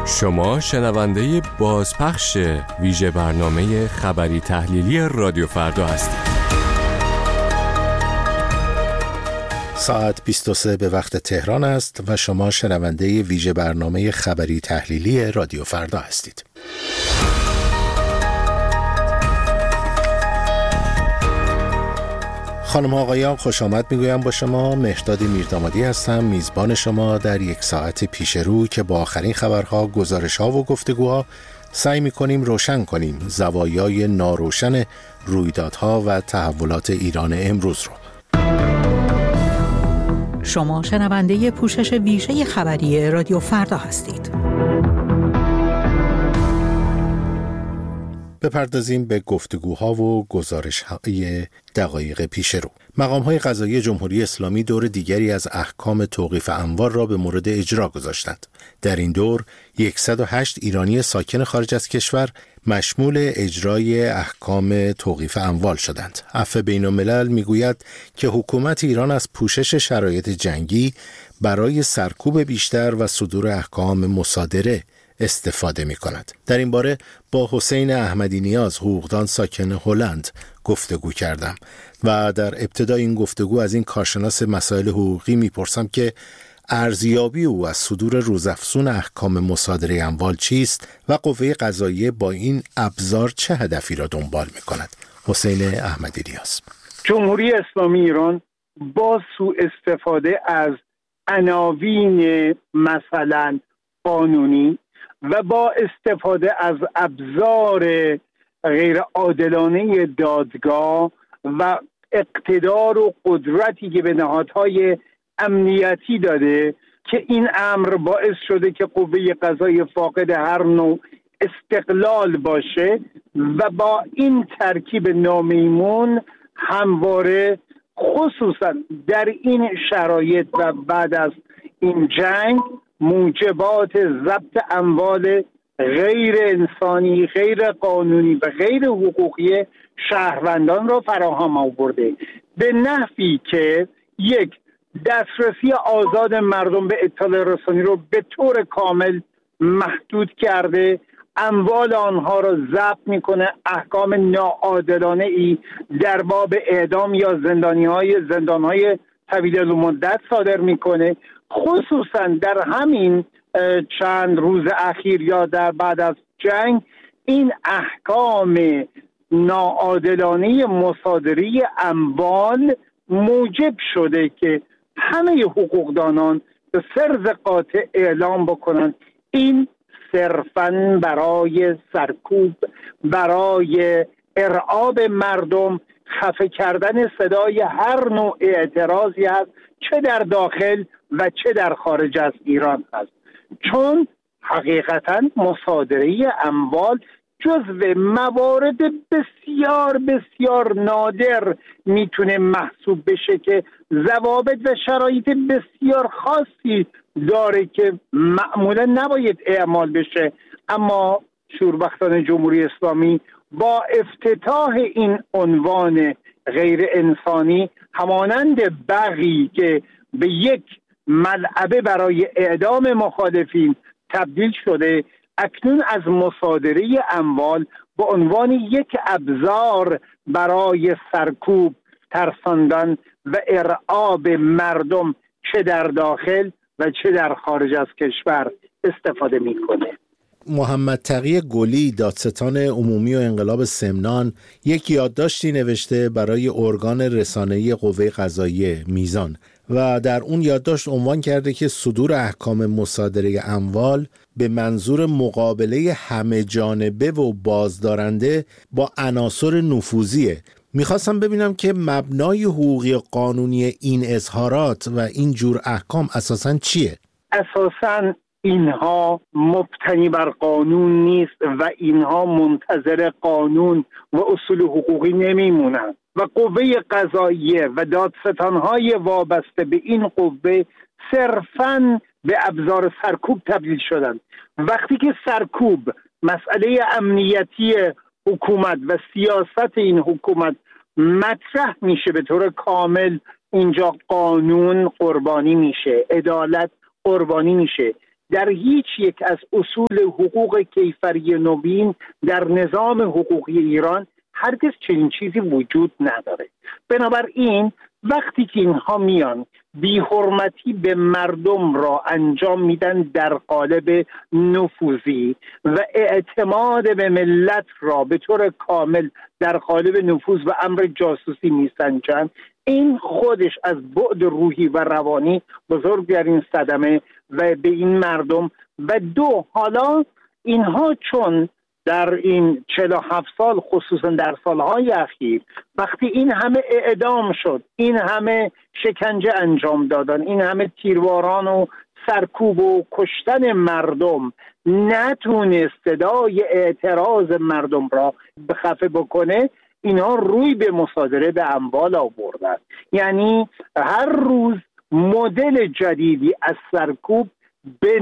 شما شنونده بازپخش ویژه برنامه خبری تحلیلی رادیو فردا هستید. ساعت 23 به وقت تهران است و شما شنونده ویژه برنامه خبری تحلیلی رادیو فردا هستید. خانم آقایان، خوش آمد میگویم با شما. مهرداد میردامادی هستم، میزبان شما در یک ساعت پیش رو که با آخرین خبرها، گزارش‌ها و گفتگوها سعی می‌کنیم روشن کنیم زوایای ناروشن رویدادها و تحولات ایران امروز رو. شما شنونده پوشش ویژه خبری رادیو فردا هستید. بپردازیم به گفتگوها و گزارش‌های دقایق پیش رو. مقام‌های قضایی جمهوری اسلامی دور دیگری از احکام توقیف اموال را به مورد اجرا گذاشتند. در این دور 108 ایرانی ساکن خارج از کشور مشمول اجرای احکام توقیف اموال شدند. عفو بین‌الملل میگوید که حکومت ایران از پوشش شرایط جنگی برای سرکوب بیشتر و صدور احکام مصادره استفاده می کند. در این باره با حسین احمدی نیاز، حقوقدان ساکن هلند، گفتگو کردم و در ابتدای این گفتگو از این کارشناس مسائل حقوقی میپرسم که ارزیابی او از صدور روزافزون احکام مصادره اموال چیست و قوه قضاییه با این ابزار چه هدفی را دنبال می کند. حسین احمدی نیاز: جمهوری اسلامی ایران با سوء استفاده از عناوین مثلا قانونی و با استفاده از ابزار غیر عادلانه دادگاه و اقتدار و قدرتی که به نهادهای امنیتی داده که این امر باعث شده که قوه قضاییه فاقد هر نوع استقلال باشه و با این ترکیب نامیمون همواره خصوصا در این شرایط و بعد از این جنگ موجبات ضبط اموال غیر انسانی، غیر قانونی و غیر حقوقی شهروندان را فراهم آورده، به نحوی که یک، دسترسی آزاد مردم به اطلاع رسانی رو به طور کامل محدود کرده، اموال آنها را ضبط میکنه، احکام ناعادلانه ای در باب اعدام یا زندانهای طویل المدت صادر میکنه. خصوصا در همین چند روز اخیر یا در بعد از جنگ این احکام ناعادلانه مصادره اموال موجب شده که همه حقوقدانان به سرز قاطع اعلام بکنند این صرفاً برای سرکوب، برای ارعاب مردم، خفه کردن صدای هر نوع اعتراضی است، چه در داخل و چه در خارج از ایران هست. چون حقیقتاً مصادره اموال جزو موارد بسیار بسیار نادر میتونه محسوب بشه که ضوابط و شرایط بسیار خاصی داره که معمولا نباید اعمال بشه، اما شوربختانه جمهوری اسلامی با افتتاح این عنوان غیر انسانی همانند بغی که به یک ملعبه برای اعدام مخالفین تبدیل شده، اکنون از مصادره اموال به عنوان یک ابزار برای سرکوب، ترساندن و ارعاب مردم چه در داخل و چه در خارج از کشور استفاده میکنه. محمد تقی گلی، دادستان عمومی و انقلاب سمنان، یک یادداشتی نوشته برای ارگان رسانه‌ای قوه قضاییه میزان و در اون یادداشت عنوان کرده که صدور احکام مصادره اموال به منظور مقابله همه جانبه و بازدارنده با عناصر نفوذیه. میخواستم ببینم که مبنای حقوقی قانونی این اظهارات و این جور احکام اساساً چیه؟ اساساً اینها مبتنی بر قانون نیست و اینها منتظر قانون و اصول حقوقی نمیمونند و قوه قضاییه و دادستانهای وابسته به این قوه صرفاً به ابزار سرکوب تبدیل شدند. وقتی که سرکوب مسئله امنیتی حکومت و سیاست این حکومت مطرح میشه به طور کامل، اینجا قانون قربانی میشه، عدالت قربانی میشه. در هیچ یک از اصول حقوق کیفری نوین در نظام حقوقی ایران هرگز چنین چیزی وجود نداره. بنابراین وقتی که اینها میان بی‌حرمتی به مردم را انجام میدن در قالب نفوذی و اعتماد به ملت را به طور کامل در قالب نفوذ و امر جاسوسی میسنجند، این خودش از بعد روحی و روانی بزرگترین صدمه و به این مردم. و دو، حالا اینها چون در این 47 سال خصوصا در سالهای اخیر وقتی این همه اعدام شد، این همه شکنجه انجام دادن، این همه تیرواران و سرکوب و کشتن مردم، نتونست صدای اعتراض مردم را خفه بکنه، اینها روی به مصادره به اموال آوردن. یعنی هر روز مدل جدیدی از سرکوب به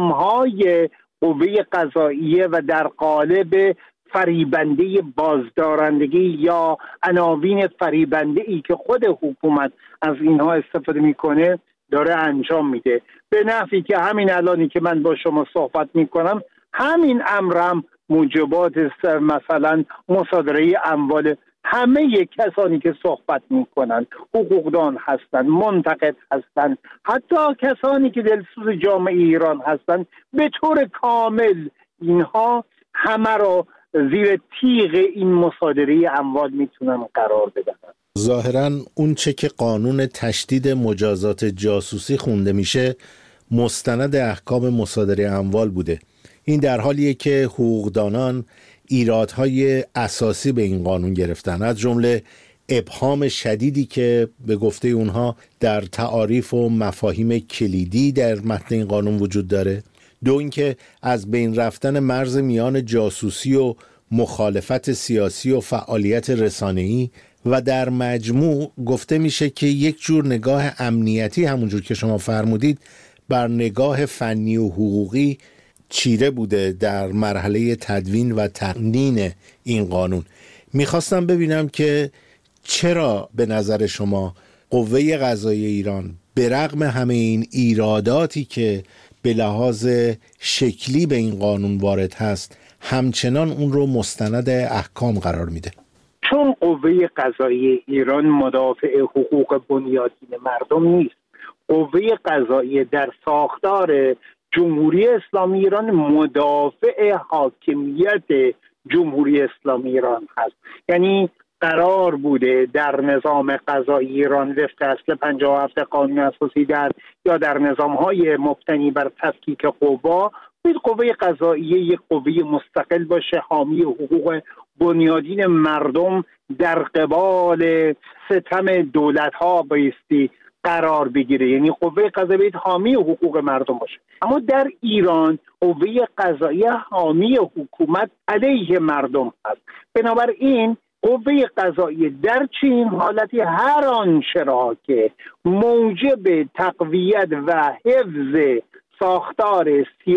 نامهای قوه قضاییه و در قالب فریبنده بازدارندگی یا عناوین فریبنده ای که خود حکومت از اینها استفاده میکنه داره انجام میده، به نفعی که همین الانی که من با شما صحبت میکنم همین امرم موجبات مثلا مصادره اموال همه کسانی که صحبت میکنن، حقوقدان هستند، منتقد هستند، حتی کسانی که دلسوز جامعه ایران هستند، به طور کامل اینها همه را زیر تیغ این مصادره اموال میتونن قرار بدن. ظاهراً اون چه که قانون تشدید مجازات جاسوسی خونده میشه مستند احکام مصادره اموال بوده. این در حالیه که حقوقدانان ایرادهای اساسی به این قانون گرفتن، از جمله ابهام شدیدی که به گفته اونها در تعاریف و مفاهیم کلیدی در متن این قانون وجود داره. دو، اینکه از بین رفتن مرز میان جاسوسی و مخالفت سیاسی و فعالیت رسانه‌ای و در مجموع گفته میشه که یک جور نگاه امنیتی، همونجور که شما فرمودید، بر نگاه فنی و حقوقی چیره بوده در مرحله تدوین و تقنین این قانون. میخواستم ببینم که چرا به نظر شما قوه قضاییه ایران به رغم همه این ایراداتی که به لحاظ شکلی به این قانون وارد هست همچنان اون رو مستند احکام قرار میده؟ چون قوه قضاییه ایران مدافع حقوق بنیادین مردم نیست. قوه قضاییه در ساختار جمهوری اسلامی ایران مدافع حاکمیت جمهوری اسلامی ایران هست. یعنی قرار بوده در نظام قضایی ایران وفق اصل 57 قانون اساسی یا در نظام‌های مبتنی بر تفکیک قوا، قوه قضاییه یک قوه مستقل باشه، حامی حقوق بنیادین مردم در قبال ستم دولت‌ها بایستی قرار بگیره. یعنی قوه قضاییه حامی حقوق مردم باشه. اما در ایران قوه قضاییه حامی حکومت علیه مردم هست. بنابراین قوه قضاییه در چنین حالتی هر آنچه را که موجب تقویت و حفظ ساختار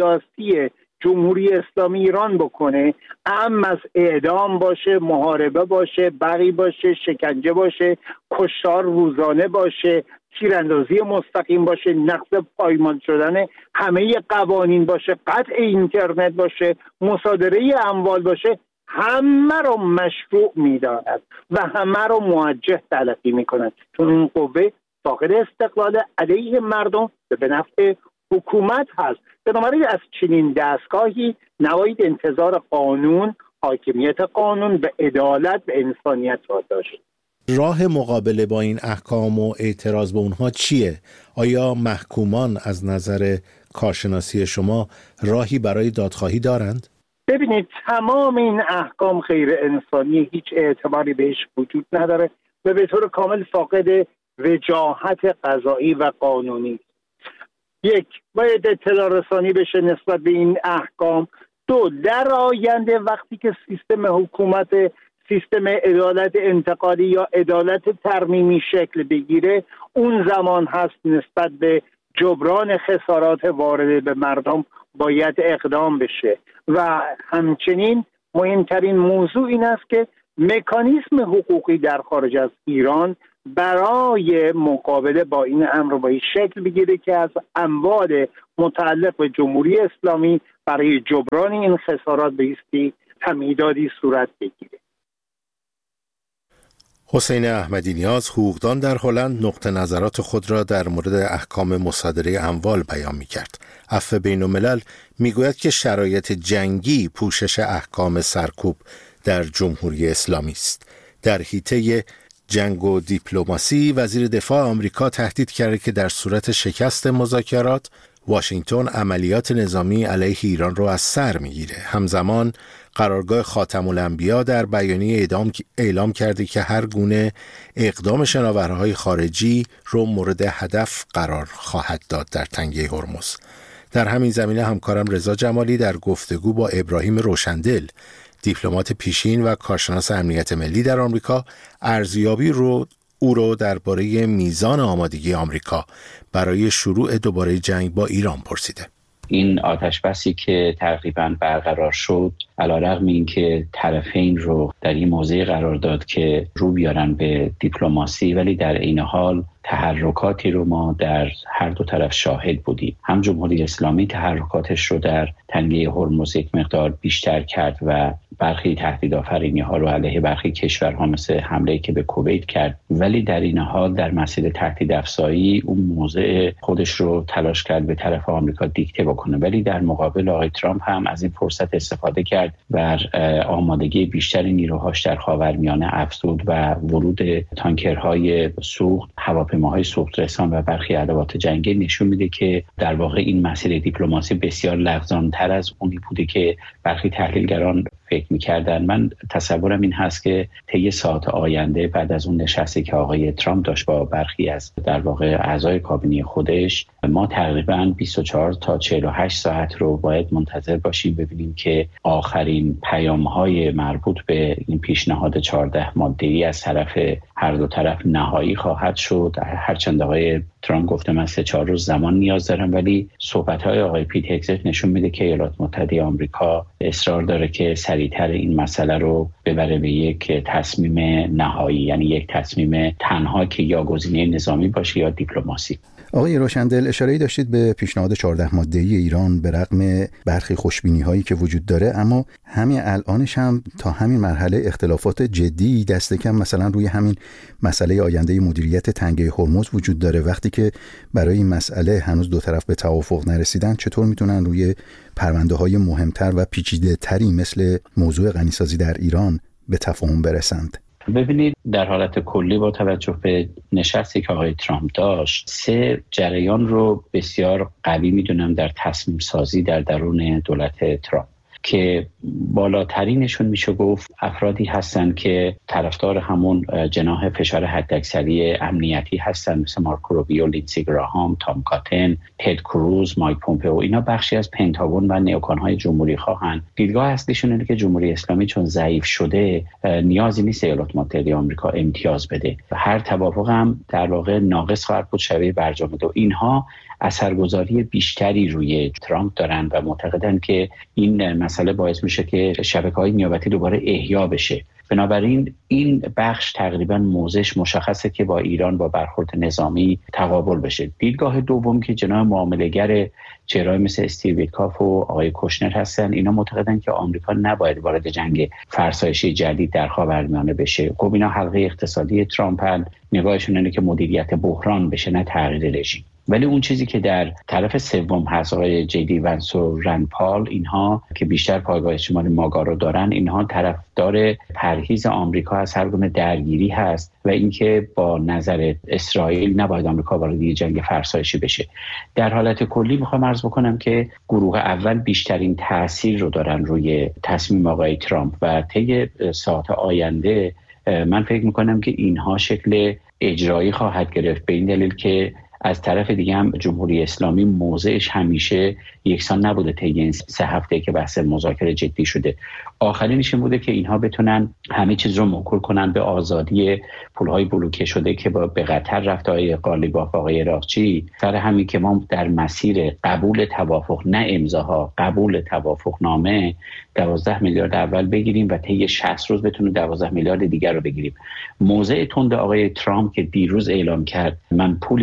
سیاسی جمهوری اسلامی ایران بکنه، اهم از اعدام باشه، محاربه باشه، بغی باشه، شکنجه باشه، کشتار روزانه باشه، تیراندازی مستقیم باشه، نقض پایمال شدن همه قوانین باشه، قطع اینترنت باشه، مصادره اموال باشه، همه رو مشروع می‌داند و همه رو موجه تلقی می‌کند. چون این قوه فاقد استقلال علیه مردم به نفع حکومت هست. بنابراین از چنین دستگاهی نباید انتظار قانون، حاکمیت قانون به عدالت و انسانیت را داشت. راه مقابله با این احکام و اعتراض به اونها چیه؟ آیا محکومان از نظر کارشناسی شما راهی برای دادخواهی دارند؟ ببینید، تمام این احکام غیر انسانی، هیچ اعتباری بهش وجود نداره و به طور کامل فاقد وجاهت قضایی و قانونی. یک، باید اطلاع رسانی بشه نسبت به این احکام. دو، در آینده وقتی که سیستم حکومت، سیستم عدالت انتقالی یا عدالت ترمیمی شکل بگیره، اون زمان هست نسبت به جبران خسارات وارده به مردم باید اقدام بشه. و همچنین مهمترین موضوع این است که مکانیزم حقوقی در خارج از ایران برای مقابله با این امر باید شکل بگیره که از اموال متعلق به جمهوری اسلامی برای جبران این خسارات بایستی تمهیداتی صورت بگیره. حسین احمدی نیاز، حقوقدان در هلند، نقطه نظرات خود را در مورد احکام مصادره اموال بیان می‌کرد. عفو بین‌الملل می‌گوید که شرایط جنگی پوشش احکام سرکوب در جمهوری اسلامی است. در حیطه جنگ و دیپلماسی، وزیر دفاع آمریکا تهدید کرده که در صورت شکست مذاکرات واشنگتن عملیات نظامی علیه ایران را از سر می‌گیره. همزمان قرارگاه خاتم الانبیا در بیانیه اعلام کرده که هر گونه اقدام شناورهای خارجی رو مورد هدف قرار خواهد داد در تنگه هرمز. در همین زمینه همکارم رضا جمالی در گفتگو با ابراهیم روشندل، دیپلمات پیشین و کارشناس امنیت ملی در آمریکا، ارزیابی او رو درباره میزان آمادگی آمریکا برای شروع دوباره جنگ با ایران پرسیده. این آتش‌بسی که تقریباً برقرار شد، علی‌رغم اینکه طرفین رو در این موضع قرار داد که رو بیارن به دیپلماسی، ولی در عین حال تحرکاتی رو ما در هر دو طرف شاهد بودیم. هم جمهوری اسلامی تحرکاتش رو در تنگه هرمز یک مقدار بیشتر کرد و برخی تهدیدآفرینی‌ها رو علیه برخی کشورها مثل حمله‌ای که به کویت کرد، ولی در این حال در مسیر تهدیدافزایی اون موضع خودش رو تلاش کرد به طرف آمریکا دیکته بکنه، ولی در مقابل آقای ترامپ هم از این فرصت استفاده کرد و آمادگی بیشتری نیروهاش در خاورمیانه افزود و ورود تانکرهای سوخت، هواپیماهای سوخت رسان و برخی ادوات جنگی نشون میده که در واقع این مسیر دیپلماسی بسیار لغزان‌تر از اونی بوده که برخی تحلیلگران فکر می‌کردن. من تصورم این هست که طی ساعات آینده بعد از اون نشستی که آقای ترامپ داشت با برخی از در واقع اعضای کابینه خودش، ما تقریباً 24 تا 48 ساعت رو باید منتظر باشیم ببینیم که آخرین پیام‌های مربوط به این پیشنهاد 14 ماده‌ای از طرف هر دو طرف نهایی خواهد شد. هرچند آقای ترامپ گفته من 3-4 روز زمان نیاز دارم، ولی صحبت‌های آقای پیت هگزت نشون میده که ایالات متحده آمریکا اصرار داره که سریعتر این مسئله رو ببره به یک تصمیم نهایی، یعنی یک تصمیم تنها که یا گزینه نظامی باشه یا دیپلماسی. آقای روشندل، اشاره‌ای داشتید به پیشنهاد 14 ماده‌ای ایران به رغم برخی خوشبینی‌هایی که وجود داره، اما همین الانش هم تا همین مرحله اختلافات جدی دست کم مثلا روی همین مسئله آینده مدیریت تنگه هرمز وجود داره. وقتی که برای این مسئله هنوز دو طرف به توافق نرسیدن، چطور میتونن روی پرونده‌های مهمتر و پیچیده‌تری مثل موضوع غنیسازی در ایران به تفاهم برسند؟ ببینید، در حالت کلی با توجه به نشستی که آقای ترامپ داشت، 3 جریان رو بسیار قوی میدونم در تصمیم سازی در درون دولت ترامپ که بالاترینشون میشه گفت افرادی هستن که طرفدار همون جناح فشار حداکثری امنیتی هستن، مثل مارکو روبیو، لیندزی گراهام، تام کاتن، تد کروز، مایک پومپئو. اینا بخشی از پنتاگون و نیوکان‌های جمهوری خواهن. دیدگاه اصلیشون اینه که جمهوری اسلامی چون ضعیف شده نیازی نیست ایالات متحده آمریکا امتیاز بده و هر توافق هم در واقع ناقص خواهد بود شبیه برجام دو. اینها اثرگذاری بیشتری روی ترامپ دارن و معتقدن که این مسئله باعث میشه که شبکه‌های نیابتی دوباره احیا بشه. بنابراین این بخش تقریبا موضعش مشخصه که با ایران با برخورد نظامی تقابل بشه. دیدگاه دوم که جناح معامله‌گر چهره‌ای مثل استیو ویتکاف و آقای کوشنر هستن، اینا معتقدن که آمریکا نباید وارد جنگ فرسایشی جدید در خاورمیانه بشه. خب اینا حلقه اقتصادی ترامپن، نگاهشون اینه که مدیریت بحران بشه نه تغییر رژیم. ولی اون چیزی که در طرف سوم هست، آقای جی دی ونس و رند پال، اینها که بیشتر پایگاه اجتماعی ماگا رو دارن، اینها طرفدار پرهیز آمریکا از هر گونه درگیری هست و اینکه با نظر اسرائیل نباید آمریکا وارد جنگ فرسایشی بشه. در حالت کلی میخوام عرض بکنم که گروه اول بیشترین تاثیر رو دارن روی تصمیم آقای ترامپ و طی ساعات آینده من فکر میکنم که اینها شکل اجرایی خواهد گرفت، به این دلیل که از طرف دیگه هم جمهوری اسلامی موضعش همیشه یکسان نبوده. طی این 3 هفته که بحث مذاکره جدی شده، آخرینش این بوده که اینها بتونن همه چیز رو موکول کنن به آزادی پولهای بلوکه شده که به قطر رفت آقای قالیباف، آقای عراقچی. سر همین که ما در مسیر قبول توافق، نه امضاها، قبول توافق نامه 12 میلیارد اول بگیریم و طی 60 روز بتونیم 12 میلیارد دیگر رو بگیریم. موضع تند آقای ترامپ که دیروز اعلام کرد من پولی به ایران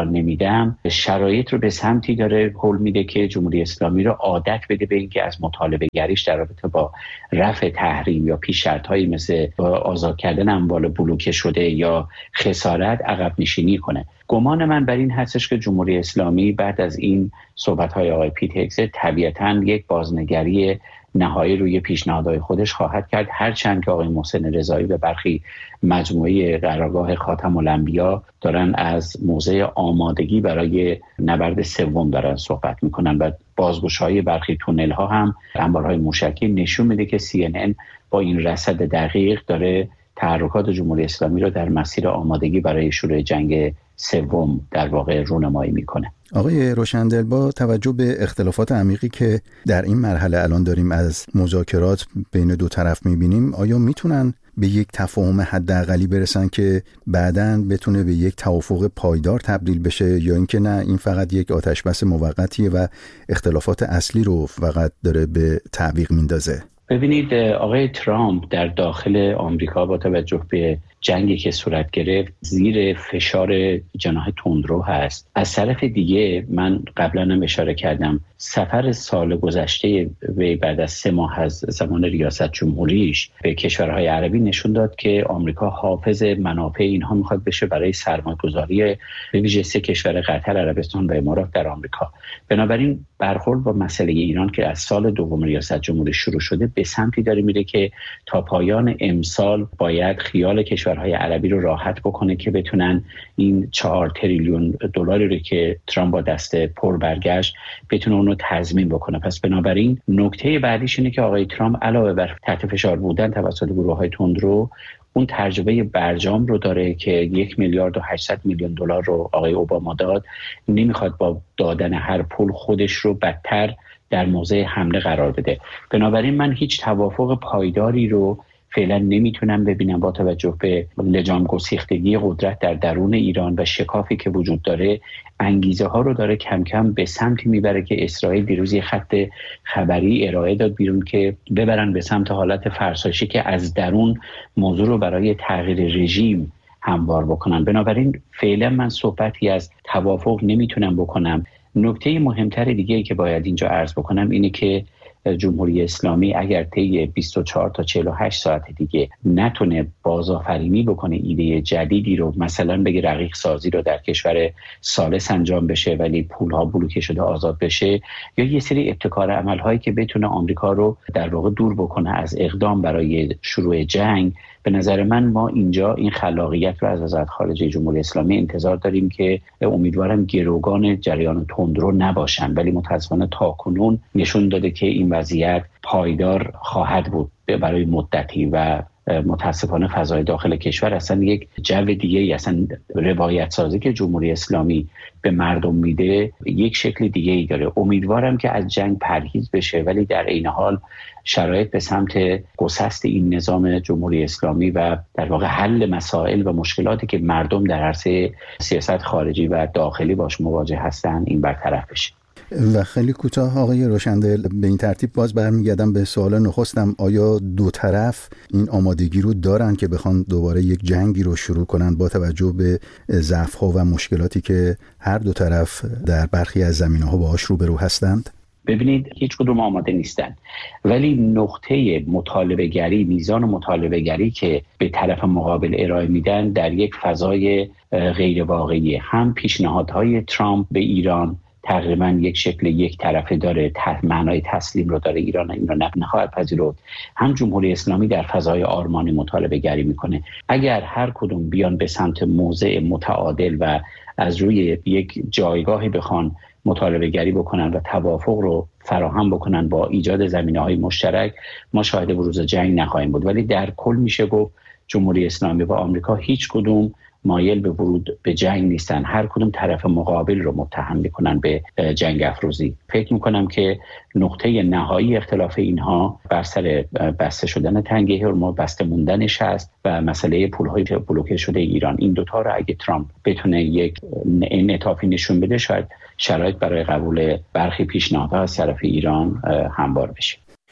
نمیدم شرایط رو به سمتی داره هل میده که جمهوری اسلامی رو عادت بده به اینکه از مطالبه گریش در رابطه با رفع تحریم یا پیش شرط‌هایی مثل آزاد کردن اموال بلوکه شده یا خسارت عقب نشینی کنه. گمان من بر این هستش که جمهوری اسلامی بعد از این صحبت‌های آقای پیت هگزت طبیعتاً یک بازنگری نهایی روی پیشنهادهای خودش خواهد کرد، هرچند که آقای محسن رضایی به برخی مجموعه قرارگاه خاتم الانبیا دارن از موضع آمادگی برای نبرد سوم دارن صحبت میکنن و بازگشایی برخی تونل ها هم انبارهای موشکی نشون میده که CNN با این رصد دقیق داره تحرکات جمهوری اسلامی رو در مسیر آمادگی برای شروع جنگ سوم در واقع رونمایی میکنه. آقای روشندل، با توجه به اختلافات عمیقی که در این مرحله الان داریم از مذاکرات بین دو طرف میبینیم، آیا میتونن به یک تفاهم حداقلی برسن که بعداً بتونه به یک توافق پایدار تبدیل بشه، یا اینکه نه این فقط یک آتشبس موقتیه و اختلافات اصلی رو فقط داره به تعویق میندازه؟ ببینید آقای ترامپ در داخل آمریکا با توجه به جنگی که صورت گرفت زیر فشار جناح تندرو هست. از طرف دیگه من قبلا هم اشاره کردم سفر سال گذشته و بعد از 3 ماه از زمان ریاست جمهوریش به کشورهای عربی نشون داد که آمریکا حافظ منافع اینها میخواد بشه برای سرمایه‌گذاری به ویژه 3 کشور قطر، عربستان و امارات در آمریکا. بنابراین برخورد با مسئله ایران که از سال دوم ریاست جمهوری شروع شده به سمتی داره میره که تا پایان امسال باید خیال کشورهای عربی رو راحت بکنه که بتونن این 4 تریلیون دلاری رو که ترامپ با دست پر برگشت بتونه اونو تضمین بکنه. پس بنابراین نکته بعدیش اینه که آقای ترامپ علاوه بر تحت فشار بودن توسط گروه‌های تندرو اون تجربه برجام رو داره که 1 میلیارد و 800 میلیون دلار رو آقای اوباما داد. نمیخواد با دادن هر پول خودش رو بدتر در موضع حمله قرار بده. بنابراین من هیچ توافق پایداری رو فعلا نمیتونم ببینم با توجه به لجام گسیختگی قدرت در درون ایران و شکافی که وجود داره. انگیزه ها رو داره کم کم به سمتی میبره که اسرائیل دیروز یه خط خبری ارائه داد بیرون که ببرن به سمت حالت فرسایشی که از درون موضوع رو برای تغییر رژیم هموار بکنن. بنابراین فعلا من صحبتی از توافق نمیتونم بکنم. نکته مهمتر دیگه که باید اینجا عرض بکنم اینه که جمهوری اسلامی اگر طی 24 تا 48 ساعت دیگه نتونه بازآفرینی بکنه، ایده جدیدی رو مثلا بگه رقیق سازی رو در کشور ثالث انجام بشه ولی پولها بلوکه شده آزاد بشه، یا یه سری ابتکار عملهایی که بتونه آمریکا رو در واقع دور بکنه از اقدام برای شروع جنگ، به نظر من ما اینجا این خلاقیت رو از وزارت خارجه جمهوری اسلامی انتظار داریم که امیدوارم گروگان جریان تندرو نباشن، ولی متاسفانه تاکنون نشون داده که این وضعیت پایدار خواهد بود برای مدتی و متاسفانه فضای داخل کشور اصلا یک جو دیگه، اصلا روایت سازی که جمهوری اسلامی به مردم میده یک شکل دیگه ای داره. امیدوارم که از جنگ پرهیز بشه ولی در عین حال شرایط به سمت گسست این نظام جمهوری اسلامی و در واقع حل مسائل و مشکلاتی که مردم در عرصه سیاست خارجی و داخلی باش مواجه هستن این برطرف بشه. و خیلی کوتاه آقای روشندل، به این ترتیب باز برمیگردم به سوال نخستم، آیا دو طرف این آمادگی رو دارن که بخوان دوباره یک جنگی رو شروع کنن با توجه به ضعف‌ها و مشکلاتی که هر دو طرف در برخی از زمینه‌ها باهاش روبرو هستند؟ ببینید هیچ کدوم آماده نیستن، ولی نقطه مطالبه گری، میزان مطالبه گری که به طرف مقابل ارائه میدن در یک فضای غیر واقعی. هم پیشنهادهای ترامپ به ایران تقریبا یک شکل یک طرفه داره، معنای تسلیم رو داره، ایران این رو نخواهد پذیرفت. هم جمهوری اسلامی در فضای آرمانی مطالبه گری میکنه. اگر هر کدوم بیان به سمت موضع متعادل و از روی یک جایگاهی بخوان مطالبه گری بکنن و توافق رو فراهم بکنن با ایجاد زمینه‌های مشترک، ما شاهد بروز جنگ نخواهیم بود. ولی در کل میشه گفت جمهوری اسلامی و آمریکا هیچ کدوم مایل به ورود به جنگ نیستن، هر کدوم طرف مقابل رو متهم میکنن به جنگ افروزی. فکر میکنم که نقطه نهایی اختلاف اینها بر سر بسته شدن تنگه هرمز، بسته موندنش هست و مسئله پولهای بلوکه شده ایران. این دوتا رو اگه ترامپ بتونه یک انعطافی نشون بده، شاید شرایط برای قبول برخی پیشنهادها از طرف ایران هموار بشه.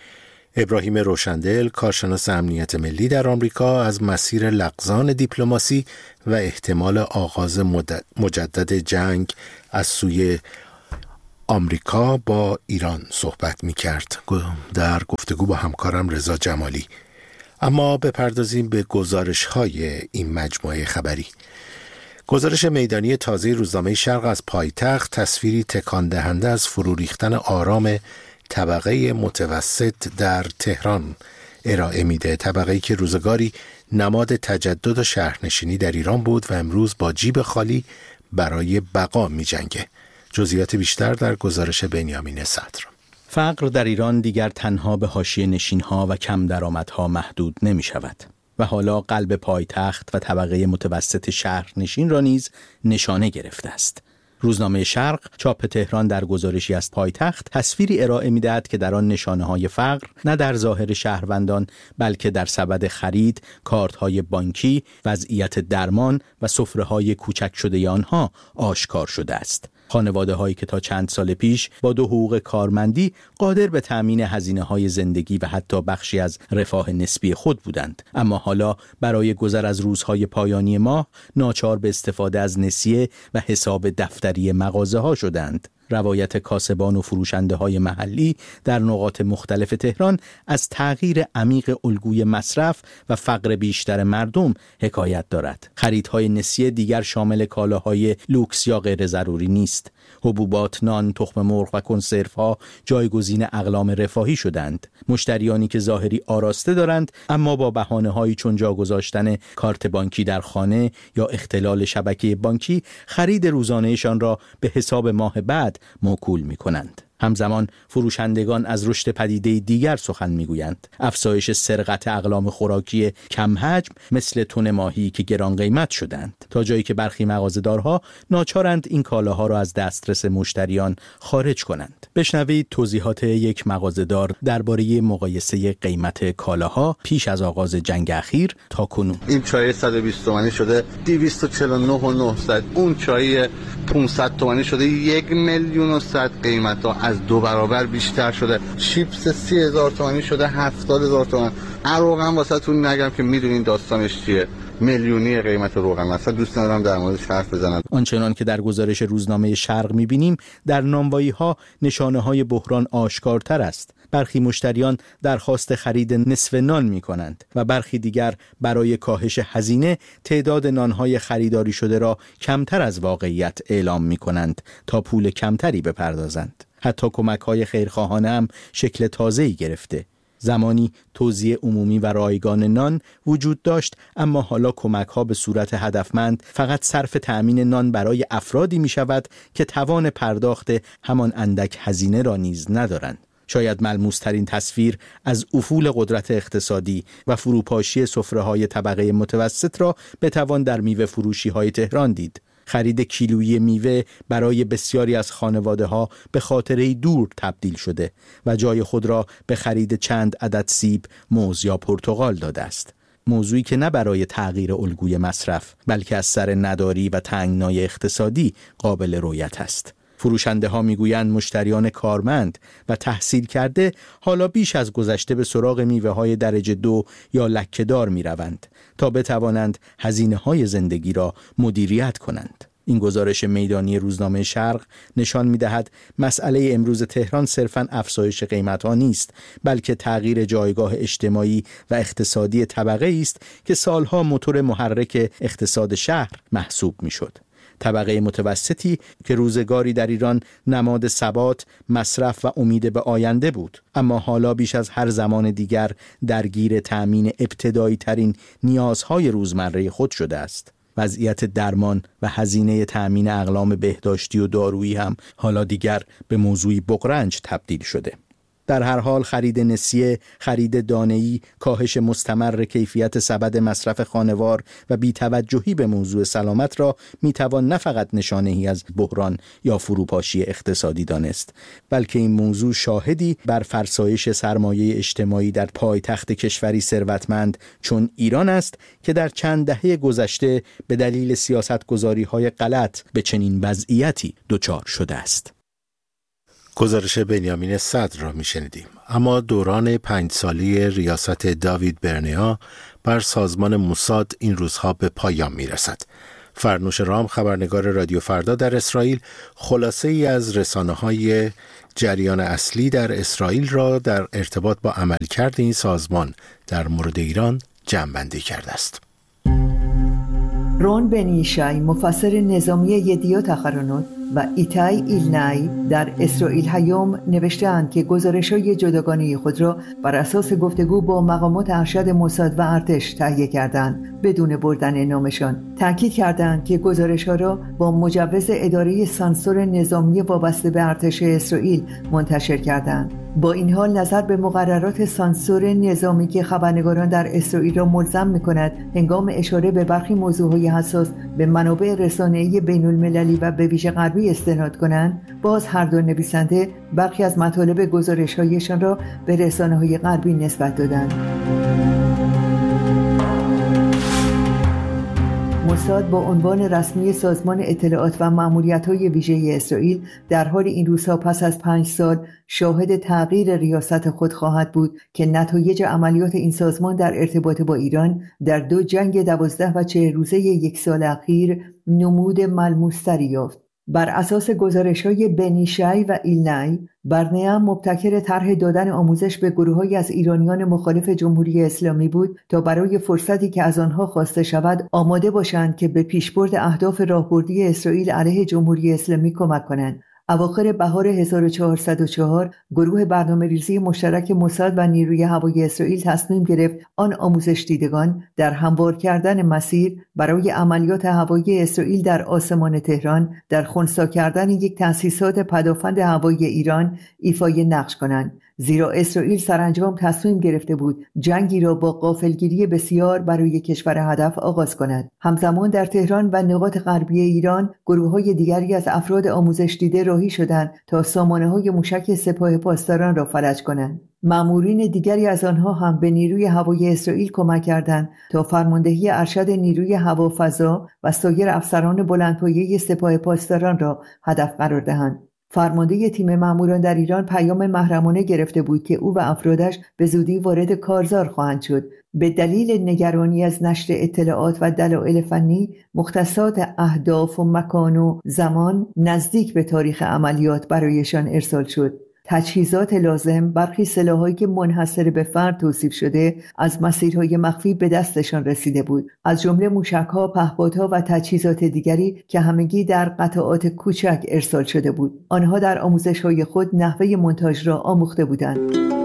ابراهیم روشندل، کارشناس امنیت ملی در آمریکا، از مسیر لغزان دیپلماسی و احتمال آغاز مجدد جنگ از سوی آمریکا با ایران صحبت می‌کرد در گفتگو با همکارم رضا جمالی. اما بپردازیم به گزارش‌های این مجموعه خبری. گزارش میدانی تازه روزنامه شرق از پایتخت تصویری تکان دهنده از فرو ریختن آرام طبقه متوسط در تهران ارائه میده. طبقه‌ای که روزگاری نماد تجدد و شهرنشینی در ایران بود و امروز با جیب خالی برای بقا می‌جنگه. جزئیات بیشتر در گزارش بنیامین صدر. فقر در ایران دیگر تنها به حاشیه نشین‌ها و کم درآمدها محدود نمی‌شود و حالا قلب پایتخت و طبقه متوسط شهرنشین را نیز نشانه گرفته است. روزنامه شرق چاپ تهران در گزارشی از پایتخت تصویری ارائه می‌دهد که در آن نشانه‌های فقر نه در ظاهر شهروندان بلکه در سبد خرید، کارت‌های بانکی، وضعیت درمان و سفره‌های کوچک شده آنها آشکار شده است. خانواده‌هایی که تا چند سال پیش با 2 حقوق کارمندی قادر به تأمین هزینه‌های زندگی و حتی بخشی از رفاه نسبی خود بودند، اما حالا برای گذر از روزهای پایانی ماه ناچار به استفاده از نسیه و حساب دفتری مغازه‌ها شدند. روایت کاسبان و فروشنده‌های محلی در نقاط مختلف تهران از تغییر عمیق الگوی مصرف و فقر بیشتر مردم حکایت دارد. خریدهای نسیه دیگر شامل کالاهای لوکس یا غیر ضروری نیست. حبوبات، نان، تخم مرغ و کنسروها جایگزین اقلام رفاهی شدند. مشتریانی که ظاهری آراسته دارند اما با بهانه‌هایی چون جا گذاشتن کارت بانکی در خانه یا اختلال شبکه بانکی خرید روزانه‌شان را به حساب ماه بعد موکول می‌کنند. همزمان فروشندگان از رشد پدیده دیگر سخن میگویند. افزایش سرقت اقلام خوراکی کم حجم مثل تن ماهی که گران قیمت شدند، تا جایی که برخی مغازه‌دارها ناچارند این کالاها را از دسترس مشتریان خارج کنند. بشنوید توضیحات یک مغازه‌دار درباره مقایسه قیمت کالاها پیش از آغاز جنگ اخیر تا کنون. این چای 120 تومانی شده 249,900، اون چای 500 تومانی شده 1,100,000 قیمتا از 2 برابر بیشتر شده. چیپس 30,000 تومانی شده 70,000 تومان. روغن واسه تون نگم که میدونین داستانش چیه، میلیونی قیمت روغن. مثلا دوست ندارم در موردش حرف بزنم. آنچنان که در گزارش روزنامه شرق می‌بینیم در نانوایی‌ها نشانه‌های بحران آشکارتر است. برخی مشتریان درخواست خرید نصف نان می‌کنند و برخی دیگر برای کاهش هزینه تعداد نان‌های خریداری شده را کمتر از واقعیت اعلام می‌کنند تا پول کمتری بپردازند. حتی کمک‌های خیرخواهانه هم شکل تازه‌ای گرفته. زمانی توزیع عمومی و رایگان نان وجود داشت، اما حالا کمک‌ها به صورت هدفمند فقط صرف تأمین نان برای افرادی می‌شود که توان پرداخت همان اندک هزینه را نیز ندارند. شاید ملموس‌ترین تصویر از افول قدرت اقتصادی و فروپاشی سفره‌های طبقه متوسط را بتوان در میوه فروشی‌های تهران دید. خرید کیلویی میوه برای بسیاری از خانواده‌ها به خاطره دور تبدیل شده و جای خود را به خرید چند عدد سیب، موز یا پرتقال داده است. موضوعی که نه برای تغییر الگوی مصرف بلکه از سر نداری و تنگنای اقتصادی قابل رؤیت است. فروشنده ها میگویند مشتریان کارمند و تحصیل کرده حالا بیش از گذشته به سراغ میوه های درجه 2 یا لکه‌دار می روند تا بتوانند هزینه های زندگی را مدیریت کنند. این گزارش میدانی روزنامه شرق نشان می دهد مسئله امروز تهران صرفاً افزایش قیمت ها نیست، بلکه تغییر جایگاه اجتماعی و اقتصادی طبقه است که سالها موتور محرک اقتصاد شهر محسوب می شد. طبقه متوسطی که روزگاری در ایران نماد ثبات، مصرف و امید به آینده بود، اما حالا بیش از هر زمان دیگر درگیر تأمین ابتدایی ترین نیازهای روزمره خود شده است. وضعیت درمان و هزینه تأمین اقلام بهداشتی و دارویی هم حالا دیگر به موضوعی بغرنج تبدیل شده. در هر حال خرید نسیه، خرید دانه‌ای، کاهش مستمر کیفیت سبد مصرف خانوار و بی‌توجهی به موضوع سلامت را میتوان نه فقط نشانه‌ای از بحران یا فروپاشی اقتصادی دانست، بلکه این موضوع شاهدی بر فرسایش سرمایه اجتماعی در پایتخت کشوری ثروتمند چون ایران است که در چند دهه گذشته به دلیل سیاست‌گذاری‌های غلط به چنین وضعیتی دچار شده است. گزارش بنیامین صدر را میشنیدیم. اما دوران 5 ساله ریاست داوید برنیا بر سازمان موساد این روزها به پایان میرسد. فرنوش رام، خبرنگار رادیو فردا در اسرائیل، خلاصه ای از رسانه‌های جریان اصلی در اسرائیل را در ارتباط با عملکرد این سازمان در مورد ایران جمع‌بندی کرده است. رون بن یشای، مفسر نظامی یدیوت آخرونوت، و ایتای ایلنای در اسرائیل هیوم نوشته‌اند که گزارش‌های جداگانه خود را بر اساس گفتگو با مقامات ارشد موساد و ارتش تهیه کردند بدون بردن نامشان. تاکید کردند که گزارش‌ها را با مجوز اداره سانسور نظامی وابسته به ارتش اسرائیل منتشر کردند. با این حال نظر به مقررات سانسور نظامی که خبرنگاران در اسرائیل را ملزم می‌کند هنگام اشاره به برخی موضوعهای حساس به منابع رسانه‌ای بین‌المللی و به ویژه غربی استناد کنند، باز هر دو نویسنده برخی از مطالب گزارش‌هایشان را به رسانه‌های غربی نسبت دادند. موساد با عنوان رسمی سازمان اطلاعات و مأموریت‌های ویژه اسرائیل در حال این روزها پس از 5 سال شاهد تغییر ریاست خود خواهد بود که نتایج عملیات این سازمان در ارتباط با ایران در 2 جنگ 12 و 40 روزه 1 سال اخیر نمود ملموس‌تری یافت. بر اساس گزارش‌های بن یشای و ایلنای، برنیا مبتکر طرح دادن آموزش به گروه‌هایی از ایرانیان مخالف جمهوری اسلامی بود تا برای فرصتی که از آنها خواسته شود آماده باشند که به پیشبرد اهداف راهبردی اسرائیل علیه جمهوری اسلامی کمک کنند. اواخر بهار 1404 گروه برنامه‌ریزی مشترک موساد و نیروی هوایی اسرائیل تصمیم گرفت آن آموزش دیدگان در هموار کردن مسیر برای عملیات هوایی اسرائیل در آسمان تهران در خنثی کردن یک تأسیسات پدافند هوایی ایران ایفای نقش کنند، زیرا اسرائیل سرانجام تصمیم گرفته بود جنگی را با غافلگیری بسیار برای کشور هدف آغاز کند. همزمان در تهران و نقاط غربی ایران گروه‌های دیگری از افراد آموزش دیده راهی شدند تا سامانه‌های موشک سپاه پاسداران را فلج کنند. مأمورین دیگری از آنها هم به نیروی هوایی اسرائیل کمک کردند تا فرماندهی ارشد نیروی هوافضا و سایر افسران بلندپایه سپاه پاسداران را هدف قرار دهند. فرمانده تیم مأموران در ایران پیام محرمانه گرفته بود که او و افرادش به زودی وارد کارزار خواهند شد. به دلیل نگرانی از نشر اطلاعات و دلایل فنی، مختصات اهداف و مکان و زمان نزدیک به تاریخ عملیات برایشان ارسال شد. تجهیزات لازم، برخی سلاح‌هایی که منحصر به فرد توصیف شده از مسیرهای مخفی به دستشان رسیده بود، از جمله موشک‌ها، پهپادها و تجهیزات دیگری که همگی در قطعات کوچک ارسال شده بود. آنها در آموزش‌های خود نحوه مونتاژ را آموخته بودند.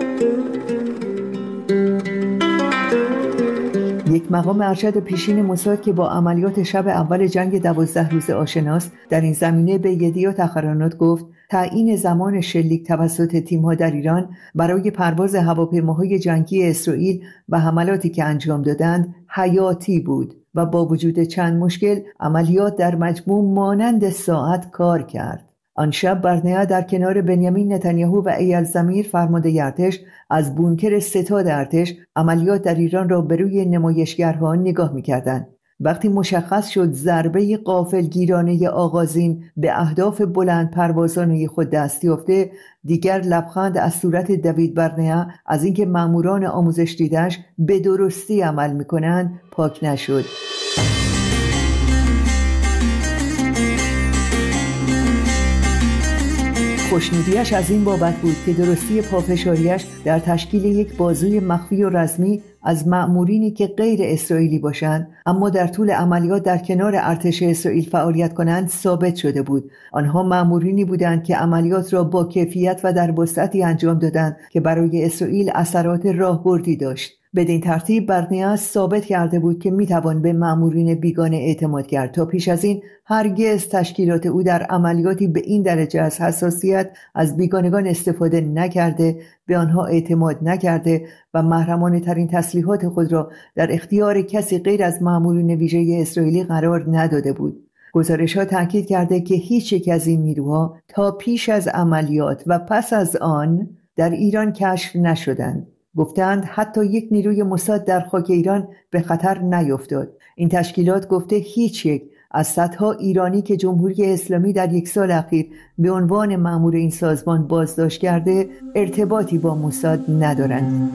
یک مقام ارشد پیشین موساد که با عملیات شب اول جنگ 12 روزه آشناست، در این زمینه به یدیوت آخرونوت گفت تعیین زمان شلیک توسط تیم‌ها در ایران برای پرواز هواپیماهای جنگی اسرائیل و حملاتی که انجام دادند حیاتی بود و با وجود چند مشکل عملیات در مجموع مانند ساعت کار کرد. آن شب برنیا در کنار بنیامین نتانیاهو و ایل زمیر فرمانده ارتش از بونکر ستاد ارتش عملیات در ایران را به روی نمایشگرها نگاه می‌کردند. وقتی مشخص شد ضربه غافلگیرانه آغازین به اهداف بلند پروازانه خود دست یافته، دیگر لبخند از صورت دوید برنیا از اینکه ماموران آموزش دیدش به درستی عمل می‌کنند پاک نشد. خوشنودیش از این بابت بود که درستی پافشاریش در تشکیل یک بازوی مخفی و رسمی از مأمورینی که غیر اسرائیلی باشند اما در طول عملیات در کنار ارتش اسرائیل فعالیت کنند ثابت شده بود. آنها مأمورینی بودند که عملیات را با کیفیت و در وسعتی انجام دادند که برای اسرائیل اثرات راهبردی داشت. بدین ترتیب برنیا ثابت کرده بود که میتوان به مأمورین بیگانه اعتماد کرد. تا پیش از این هرگز تشکیلات او در عملیاتی به این درجه از حساسیت از بیگانگان استفاده نکرده، به آنها اعتماد نکرده و محرمانه ترین تسلیحات خود را در اختیار کسی غیر از مأمورین ویژه اسرائیلی قرار نداده بود. گزارش‌ها تاکید کرده که هیچ یک از این نیروها تا پیش از عملیات و پس از آن در ایران کشف نشدند. گفتند حتی یک نیروی موساد در خاک ایران به خطر نیفتاد. این تشکیلات گفته هیچ یک از صدها ایرانی که جمهوری اسلامی در یک سال اخیر به عنوان مأمور این سازمان بازداشت کرده ارتباطی با موساد ندارند.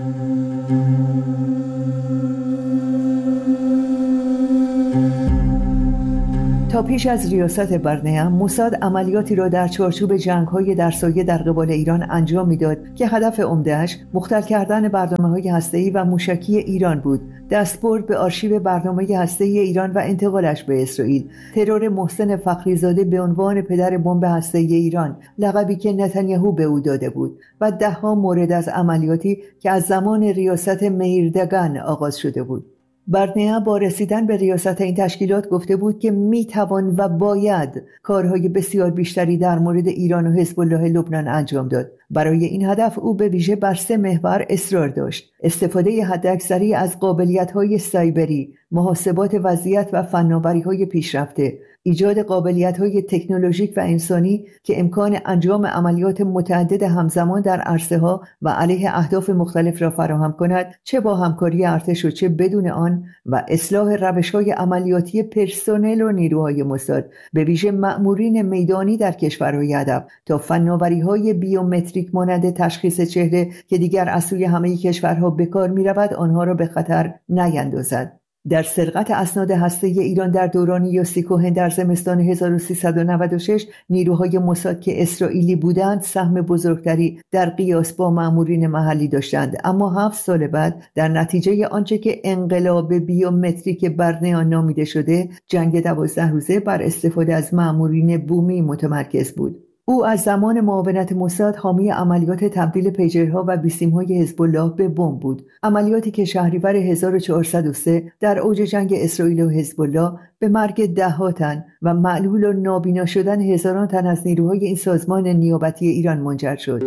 تا پیش از ریاست برنه، موساد عملیاتی را در چارچوب جنگ‌های در سایه در قبال ایران انجام می‌داد که هدف عمده‌اش مختل کردن برنامه‌های هسته‌ای و موشکی ایران بود، دستبرد به آرشیو برنامه هسته‌ای ایران و انتقالش به اسرائیل، ترور محسن فخریزاده به عنوان پدر بمب هسته‌ای ایران، لقبی که نتانیاهو به او داده بود، و ده‌ها مورد از عملیاتی که از زمان ریاست میردگان آغاز شده بود. برنه با رسیدن به ریاست این تشکیلات گفته بود که میتوان و باید کارهای بسیار بیشتری در مورد ایران و حزب الله لبنان انجام داد. برای این هدف او به ویژه بر 3 محور اصرار داشت: استفاده حداکثری از قابلیت‌های سایبری، محاسبات وضعیت و فناوری‌های پیشرفته، ایجاد قابلیت‌های تکنولوژیک و انسانی که امکان انجام عملیات متعدد همزمان در عرصه‌ها و علیه اهداف مختلف را فراهم کند، چه با همکاری ارتش و چه بدون آن، و اصلاح روش‌های عملیاتی پرسنل و نیروهای موساد، به ویژه مأمورین میدانی در کشورهای هدف، تا فناوری‌های بیومتریک مانند تشخیص چهره که دیگر از سوی همه کشورها به کار می‌رود آنها را به خطر نیندازد. در سرقت اسناد هسته‌ای ایران در دوران یوسی کوهن در زمستان 1396 نیروهای موساد که اسرائیلی بودند سهم بزرگتری در قیاس با مأمورین محلی داشتند، اما 7 سال بعد در نتیجه آنچه که انقلاب بیومتریک برنه نامیده شده، جنگ 12 روزه بر استفاده از مأمورین بومی متمرکز بود. او از زمان معاونت موساد حامی عملیات تبدیل پیجرها و بیسیم‌های حزب الله به بمب بود، عملیاتی که شهریور 1403 در اوج جنگ اسرائیل و حزب الله به مرگ ده‌ها تن و معلول و نابینا شدن هزاران تن از نیروهای این سازمان نیابتی ایران منجر شد.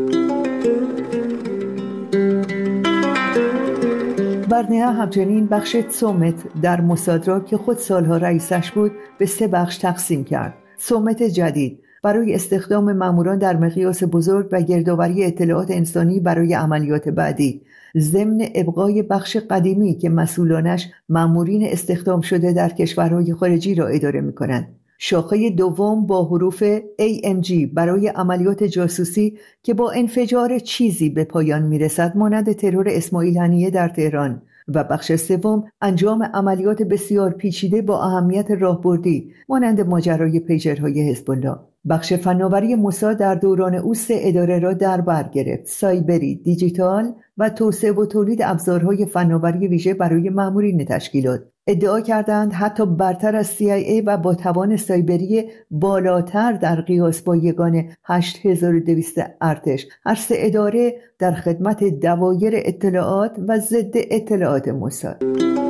برنه همچنین بخش سومت در موساد را که خود سالها رئیسش بود به 3 بخش تقسیم کرد. سومت جدید برای استخدام ماموران در مقیاس بزرگ و گردآوری اطلاعات انسانی برای عملیات بعدی، ضمن ابقای بخش قدیمی که مسئولانش مامورین استخدام شده در کشورهای خارجی را اداره می‌کنند. شاخه دوم با حروف AMG برای عملیات جاسوسی که با انفجار چیزی به پایان می‌رسد، مانند ترور اسماعیل هنیه در تهران، و بخش سوم انجام عملیات بسیار پیچیده با اهمیت راهبردی مانند ماجرای پیجرهای حزب الله. بخش فناوری موساد در دوران او 3 اداره را در بر گرفت: سایبری، دیجیتال و توسعه و تولید ابزارهای فناوری ویژه برای مامورین تشکیلات. ادعا کردند حتی برتر از CIA و با توان سایبری بالاتر در قیاس با یگان 8200 ارتش، هر 3 اداره در خدمت دوایر اطلاعات و ضد اطلاعات موساد.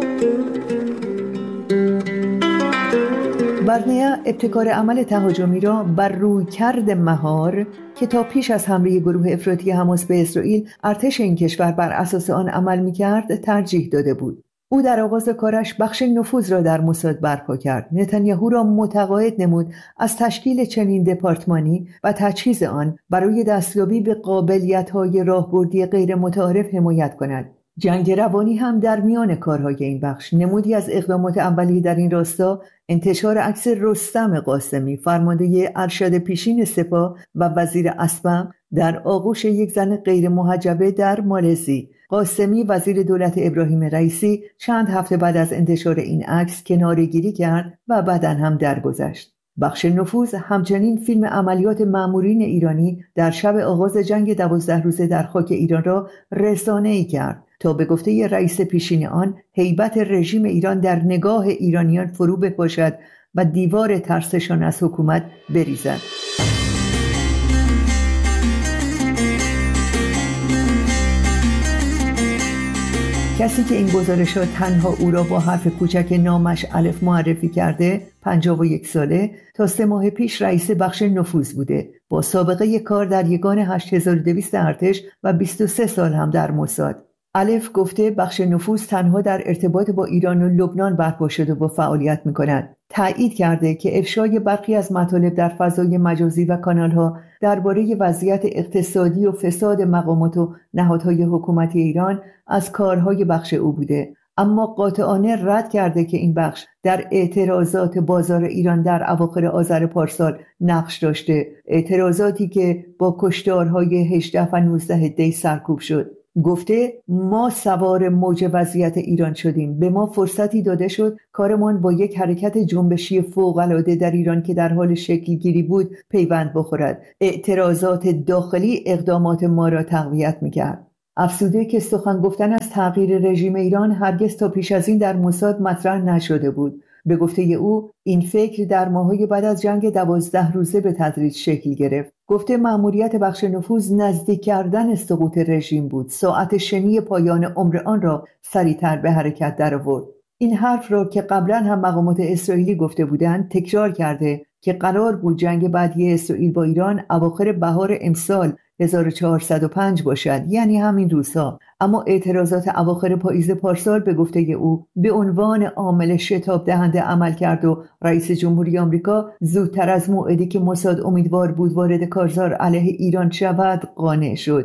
برنه ابتکار عمل تهاجمی را بر رویکرد مهار که تا پیش از حمله گروه افراطی حماس به اسرائیل ارتش این کشور بر اساس آن عمل می‌کرد ترجیح داده بود. او در آغاز کارش بخش نفوذ را در موساد برپا کرد. نتانیاهو را متقاعد نمود از تشکیل چنین دپارتمانی و تجهیز آن برای دستیابی به قابلیت‌های راهبردی غیر متعارف حمایت کند. جنگ روانی هم در میان کارهای این بخش. نمودی از اقدامات اولیه در این راستا انتشار عکس رستم قاسمی، فرمانده ارشد پیشین سپاه و وزیر اسبم، در آغوش یک زن غیر محجبه در مالزی. قاسمی وزیر دولت ابراهیم رئیسی چند هفته بعد از انتشار این عکس کناره‌گیری کرد و بعداً هم درگذشت. بخش نفوذ همچنین فیلم عملیات مامورین ایرانی در شب آغاز جنگ 12 روزه در خاک ایران را رسانه‌ای کرد تا به گفته رئیس پیشین آن هیبت رژیم ایران در نگاه ایرانیان فرو بپاشد و دیوار ترسشان از حکومت بریزد. کسی که این گزارشات تنها او را با حرف کوچک نامش الف معرفی کرده، 51 ساله، تا 3 ماه پیش رئیس بخش نفوذ بوده، با سابقه کار در یگان 8200 ارتش و 23 سال هم در موساد. الف گفته بخش نفوذ تنها در ارتباط با ایران و لبنان برپا شده و فعالیت می‌کند. تأیید کرده که افشای برخی از مطالب در فضای مجازی و کانال‌ها درباره وضعیت اقتصادی و فساد مقامات و نهادهای حکومتی ایران از کارهای بخش او بوده. اما قاطعانه رد کرده که این بخش در اعتراضات بازار ایران در اواخر آذر پارسال نقش داشته، اعتراضاتی که با کشتارهای 18 و 19 دی سرکوب شد. گفته ما سوار موج وضعیت ایران شدیم، به ما فرصتی داده شد کارمان با یک حرکت جنبشی فوق‌العاده در ایران که در حال شکل گیری بود پیوند بخورد. اعتراضات داخلی اقدامات ما را تقویت می‌کرد. افزوده که سخن گفتن از تغییر رژیم ایران هرگز تا پیش از این در موساد مطرح نشده بود. به گفته او این فکر در ماه‌های بعد از جنگ 12 روزه به تدریج شکل گرفت. گفته مأموریت بخش نفوذ نزدیک کردن سقوط رژیم بود. ساعت شنی پایان عمر آن را سریعتر به حرکت درآورد. این حرف را که قبلا هم مقامات اسرائیلی گفته بودند تکرار کرده که قرار بود جنگ بعدی اسرائیل با ایران اواخر بهار امسال 1405 باشد، یعنی همین روزها. اما اعتراضات اواخر پاییز پارسال به گفته او به عنوان عامل شتاب دهنده عمل کرد و رئیس جمهوری آمریکا زودتر از موعدی که موساد امیدوار بود وارد کارزار علیه ایران شود قانع شد.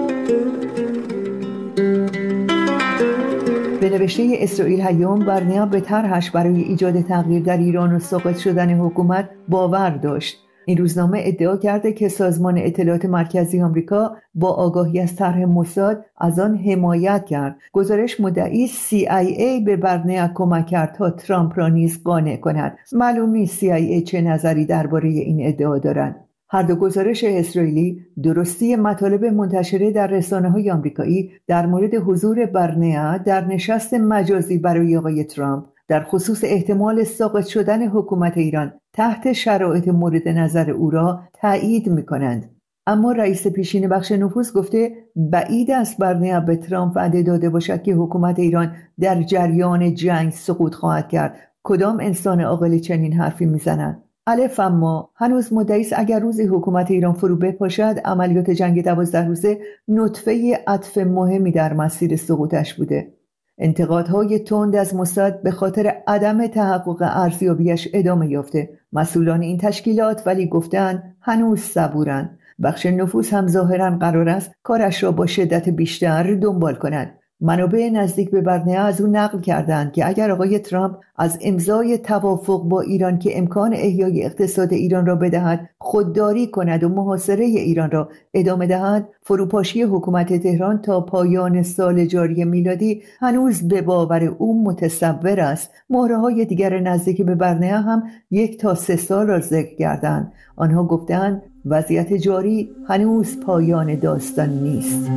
به نوشته اسرائیل هیوم، برنیا به طرحش برای ایجاد تغییر در ایران و ساقط شدن حکومت باور داشت. این روزنامه ادعا کرده که سازمان اطلاعات مرکزی آمریکا با آگاهی از طرح موساد از آن حمایت کرد. گزارش مدعی CIA به برنیا کمک کرد تا ترامپ را نیز قانع کند. معلوم نیست CIA چه نظری درباره این ادعا دارند. هر دو گزارش اسرائیلی درستی مطالب منتشره در رسانه‌های آمریکایی در مورد حضور برنیا در نشست مجازی برای آقای ترامپ در خصوص احتمال ساقط شدن حکومت ایران تحت شرایط مورد نظر او را تایید می‌کنند. اما رئیس پیشین بخش نفوذ گفته بعید است برنیا به ترامپ وعده داده باشد که حکومت ایران در جریان جنگ سقوط خواهد کرد. کدام انسان عاقلی چنین حرفی می‌زند؟ الف اما هنوز مدعی است اگر روزی حکومت ایران فرو بپاشد عملیات جنگ 12 روزه نطفه عطف مهمی در مسیر سقوطش بوده. انتقادهای تند از موساد به خاطر عدم تحقق ارزیابیش ادامه یافته. مسئولان این تشکیلات ولی گفتند هنوز صبورند. بخش نفوذ هم ظاهراً قرار است کارش را با شدت بیشتر دنبال کند. منابع نزدیک به برنیا از او نقل کردند که اگر آقای ترامپ از امضای توافق با ایران که امکان احیای اقتصاد ایران را بدهد خودداری کند و محاصره ایران را ادامه دهد، فروپاشی حکومت تهران تا پایان سال جاری میلادی هنوز به باور او متصور است. مهره‌های دیگر نزدیک به برنیا هم 1 تا 3 سال را ذکر کردند. آنها گفتند وضعیت جاری هنوز پایان داستان نیست.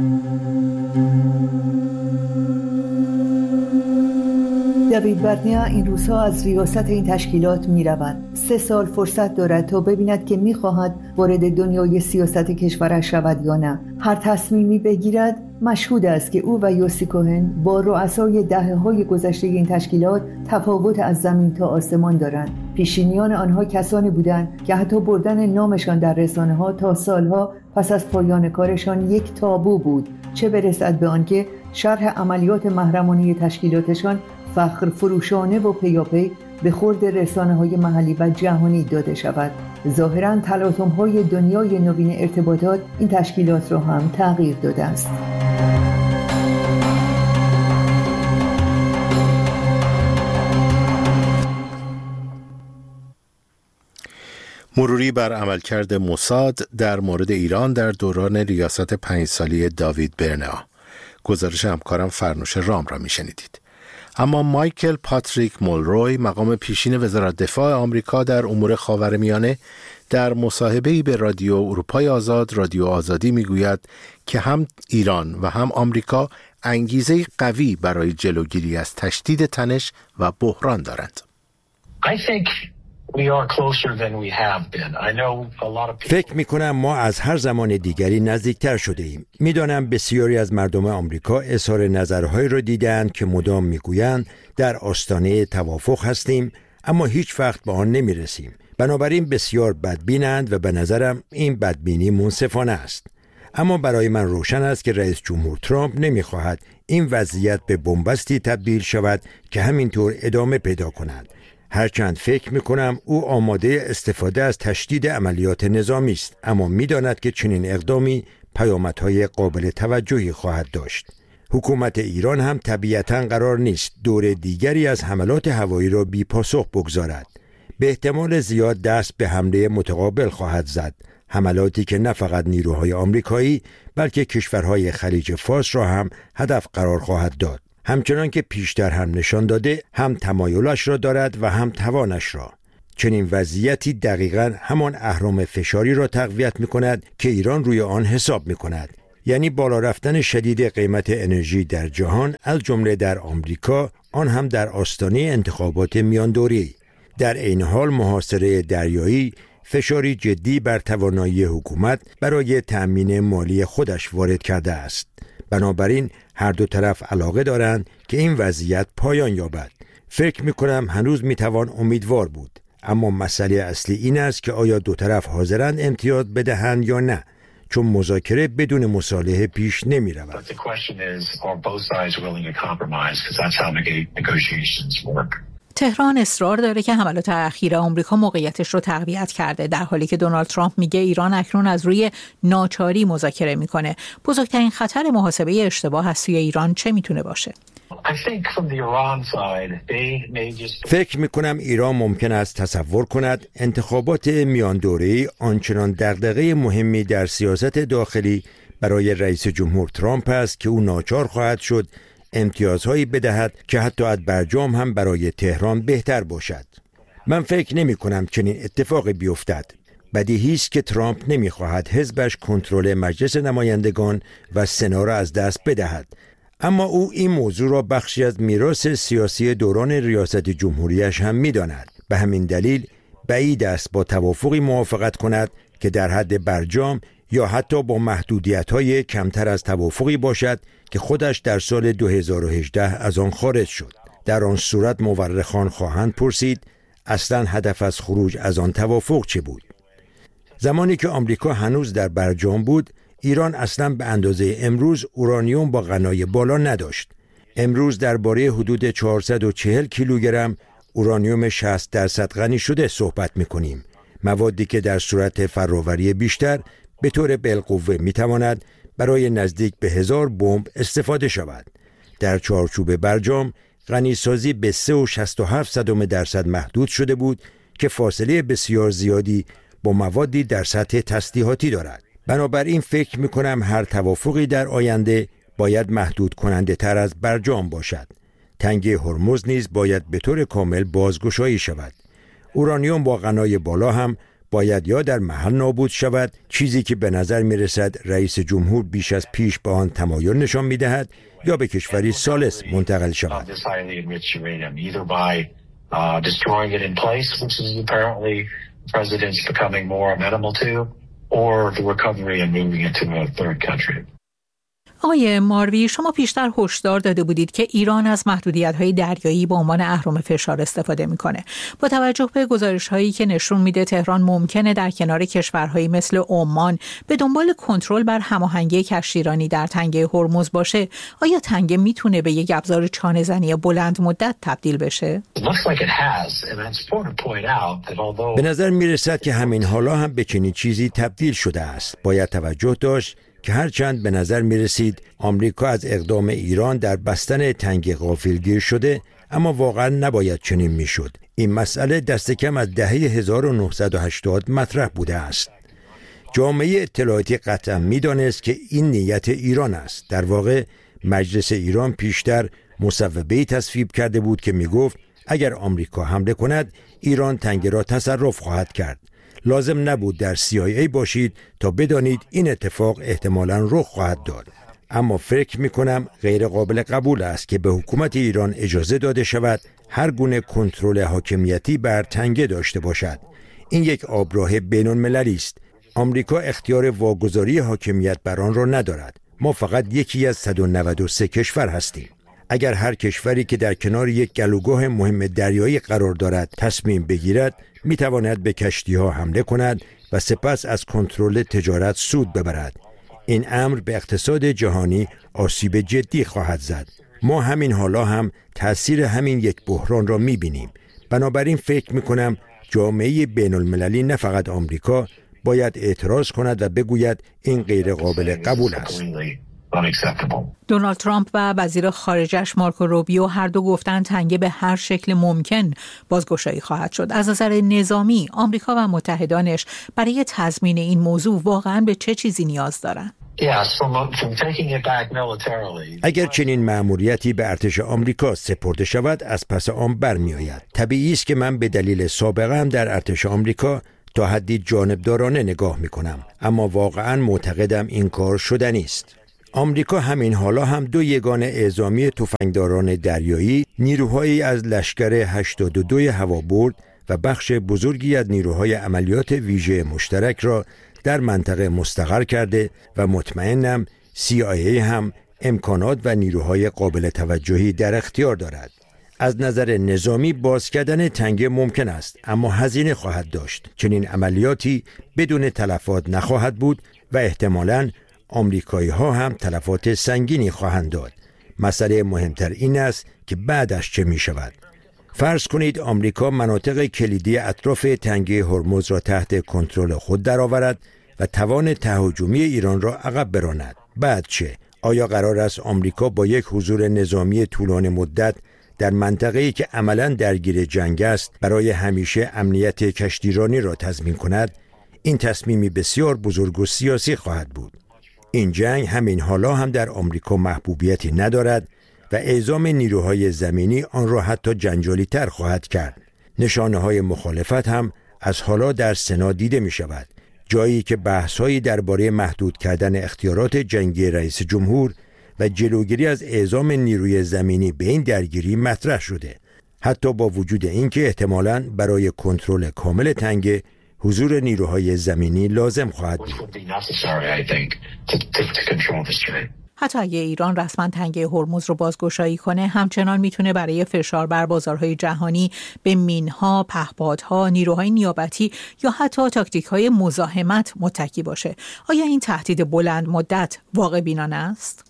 دیوید برنیا این روزها از ریاست این تشکیلات می روند. 3 سال فرصت دارد تا ببیند که می خواهد وارد دنیای سیاست کشورش شود یا نه. هر تصمیمی بگیرد مشهود است که او و یوسی کوهن با رؤسای دهه‌های گذشته این تشکیلات تفاوت از زمین تا آسمان دارند. پیشینیان آنها کسانی بودند که حتی بردن نامشان در رسانه‌ها تا سالها پس از پایان کارشان یک تابو بود، چه برسد به آنکه شرح عملیات محرمانه تشکیلاتشان فخر فروشانه و پیاپی به خورد رسانه‌های محلی و جهانی داده شود. ظاهراً تلاطم‌های دنیای نوین ارتباطات این تشکیلات را هم تغییر داده است. مروری بر عملکرد موساد در مورد ایران در دوران ریاست 5 ساله داوید برنیا. گزارش همکارم فرنوش رام را میشنیدید. اما مایکل پاتریک مولروی مقام پیشین وزارت دفاع آمریکا در امور خاورمیانه در مصاحبه‌ای به رادیو اروپای آزاد رادیو آزادی میگوید که هم ایران و هم آمریکا انگیزه قوی برای جلوگیری از تشدید تنش و بحران دارند. فکر میکنم ما از هر زمان دیگری نزدیکتر شده ایم. میدانم بسیاری از مردم آمریکا اظهار نظرهایی را دیدند که مدام میگویند در آستانه توافق هستیم اما هیچ وقت به آن نمیرسیم. بنابراین بسیار بدبینند و به نظرم این بدبینی منصفانه است. اما برای من روشن است که رئیس جمهور ترامپ نمیخواهد این وضعیت به بنبستی تبدیل شود که همینطور ادامه پیدا کند. هرچند فکر میکنم او آماده استفاده از تشدید عملیات نظامی است، اما میداند که چنین اقدامی پیامدهای قابل توجهی خواهد داشت. حکومت ایران هم طبیعتاً قرار نیست دور دیگری از حملات هوایی را بی پاسخ بگذارد. به احتمال زیاد دست به حمله متقابل خواهد زد، حملاتی که نه فقط نیروهای آمریکایی بلکه کشورهای خلیج فارس را هم هدف قرار خواهد داد. همچنان که پیشتر هم نشان داده هم تمایلش را دارد و هم توانش را. چنین وضعیتی دقیقاً همان اهرم فشاری را تقویت می‌کند که ایران روی آن حساب می‌کند. یعنی بالا رفتن شدید قیمت انرژی در جهان، از جمله در آمریکا، آن هم در آستانه انتخابات میان دوره‌ای. در این حال محاصره دریایی فشاری جدی بر توانایی حکومت برای تأمین مالی خودش وارد کرده است. بنابراین هر دو طرف علاقه دارند که این وضعیت پایان یابد. فکر می‌کنم هنوز می‌توان امیدوار بود، اما مسئله اصلی این است که آیا دو طرف حاضرند امتیاز بدهند یا نه، چون مذاکره بدون مصالحه پیش نمی رود. تهران اصرار داره که حملات اخیر آمریکا موقعیتش رو تقویت کرده، در حالی که دونالد ترامپ میگه ایران اکنون از روی ناچاری مذاکره میکنه. بزرگترین خطر محاسبه اشتباه از سوی ایران چه میتونه باشه؟ فکر میکنم ایران ممکن است تصور کند انتخابات میان دوره‌ای آنچنان دغدغه مهمی در سیاست داخلی برای رئیس جمهور ترامپ است که او ناچار خواهد شد امتیازهایی بدهد که حتی از برجام هم برای تهران بهتر باشد. من فکر نمی کنم چنین اتفاقی بیفتد. بدیهی است که ترامپ نمیخواهد حزبش کنترل مجلس نمایندگان و سنا را از دست بدهد، اما او این موضوع را بخشی از میراث سیاسی دوران ریاست جمهوریش هم می‌داند. به همین دلیل بعید است با توافقی موافقت کند که در حد برجام یا حتی با محدودیت‌های کمتر از توافقی باشد که خودش در سال 2018 از آن خارج شد. در آن صورت مورخان خواهند پرسید اصلاً هدف از خروج از آن توافق چه بود؟ زمانی که آمریکا هنوز در برجام بود، ایران اصلاً به اندازه امروز اورانیوم با غنای بالا نداشت. امروز درباره حدود 440 کیلوگرم اورانیوم 60% غنی شده صحبت می‌کنیم. موادی که در صورت فرآوری بیشتر به طور بالقوه می‌تواند برای نزدیک به 1000 بمب استفاده شود. در چارچوب برجام غنیسازی به 3.67% محدود شده بود که فاصله بسیار زیادی با موادی در سطح تسلیحاتی دارد. بنابراین فکر می‌کنم هر توافقی در آینده باید محدود کننده تر از برجام باشد. تنگه هرمز نیز باید به طور کامل بازگشایی شود. اورانیوم با غنای بالا هم باید یا در محل نابود شود، چیزی که به نظر می‌رسد رئیس جمهور بیش از پیش به آن تمایل نشان می‌دهد، یا به کشوری ثالث منتقل شود. آقای ماروی، شما پیشتر هشدار داده بودید که ایران از محدودیت‌های دریایی به عنوان اهرم فشار استفاده می‌کنه. با توجه به گزارش‌هایی که نشون میده تهران ممکنه در کنار کشورهایی مثل عمان به دنبال کنترل بر هماهنگی کشتیرانی در تنگه هرمز باشه، آیا تنگه میتونه به یک ابزار چانه‌زنی بلند مدت تبدیل بشه؟ به نظر میرسد که همین حالا هم به چنین چیزی تبدیل شده است. باید توجه داشت که هرچند به نظر می رسید آمریکا از اقدام ایران در بستن تنگه غافلگیر شده، اما واقعا نباید چنین می شد. این مسئله دست کم از دهه 1980 مطرح بوده است. جامعه اطلاعاتی قطعا می دانست که این نیت ایران است. در واقع مجلس ایران پیشتر مصوبه‌ای تصویب کرده بود که می گفت اگر آمریکا حمله کند ایران تنگه را تصرف خواهد کرد. لازم نبود در CIA باشید تا بدانید این اتفاق احتمالاً رخ خواهد داد. اما فکر می‌کنم غیر قابل قبول است که به حکومت ایران اجازه داده شود هر گونه کنترل حاکمیتی بر تنگه داشته باشد. این یک آبراه بین‌المللی است. آمریکا اختیار واگذاری حاکمیت بر آن را ندارد. ما فقط یکی از 193 کشور هستیم. اگر هر کشوری که در کنار یک گلوگاه مهم دریایی قرار دارد تصمیم بگیرد، میتواند به کشتی‌ها حمله کند و سپس از کنترل تجارت سود ببرد. این امر به اقتصاد جهانی آسیب جدی خواهد زد. ما همین حالا هم تأثیر همین یک بحران را میبینیم. بنابراین فکر میکنم جامعه بین‌المللی، نه فقط آمریکا، باید اعتراض کند و بگوید این غیر قابل قبول است. دونالد ترامپ و وزیر خارجش مارکو روبیو هر دو گفتند تنگه به هر شکل ممکن بازگشایی خواهد شد. از نظر نظامی آمریکا و متحدانش برای تضمین این موضوع واقعاً به چه چیزی نیاز دارند؟ اگر چنین مأموریتی به ارتش آمریکا سپرده شود از پس آن برمیآید. طبیعی است که من به دلیل سابقه‌ام در ارتش آمریکا تا حدی جانبدارانه نگاه می‌کنم، اما واقعاً معتقدم این کار شدنی است. آمریکا همین حالا هم 2 یگان اعزامی تفنگداران دریایی، نیروهایی از لشکر 82 هوابرد و بخش بزرگی از نیروهای عملیات ویژه مشترک را در منطقه مستقر کرده و مطمئنم CIA هم امکانات و نیروهای قابل توجهی در اختیار دارد. از نظر نظامی باز کردن تنگه ممکن است، اما هزینه خواهد داشت. چنین عملیاتی بدون تلفات نخواهد بود و احتمالاً آمریکایی ها هم تلفات سنگینی خواهند داد. مسئله مهمتر این است که بعدش چه می شود. فرض کنید آمریکا مناطق کلیدی اطراف تنگه هرمز را تحت کنترل خود درآورد و توان تهاجمی ایران را عقب براند. بعد چه؟ آیا قرار است آمریکا با یک حضور نظامی طولانی مدت در منطقه‌ای که عملاً درگیر جنگ است برای همیشه امنیت کشتیرانی را تضمین کند؟ این تصمیمی بسیار بزرگ و سیاسی خواهد بود. این جنگ همین حالا هم در آمریکا محبوبیتی ندارد و اعزام نیروهای زمینی آن را حتی جنجالی تر خواهد کرد. نشانه های مخالفت هم از حالا در سنا دیده می شود، جایی که بحث‌هایی درباره محدود کردن اختیارات جنگی رئیس جمهور و جلوگیری از اعزام نیروی زمینی به این درگیری مطرح شده، حتی با وجود اینکه احتمالاً برای کنترل کامل تنگه حضور نیروهای زمینی لازم خواهد بود. حتی اگه ایران رسما تنگه هرمز رو بازگشایی کنه، همچنان میتونه برای فشار بر بازارهای جهانی به مینها، پهپادها، نیروهای نیابتی یا حتی تاکتیک‌های مزاحمت متکی باشه. آیا این تهدید بلند مدت واقع بینانه است؟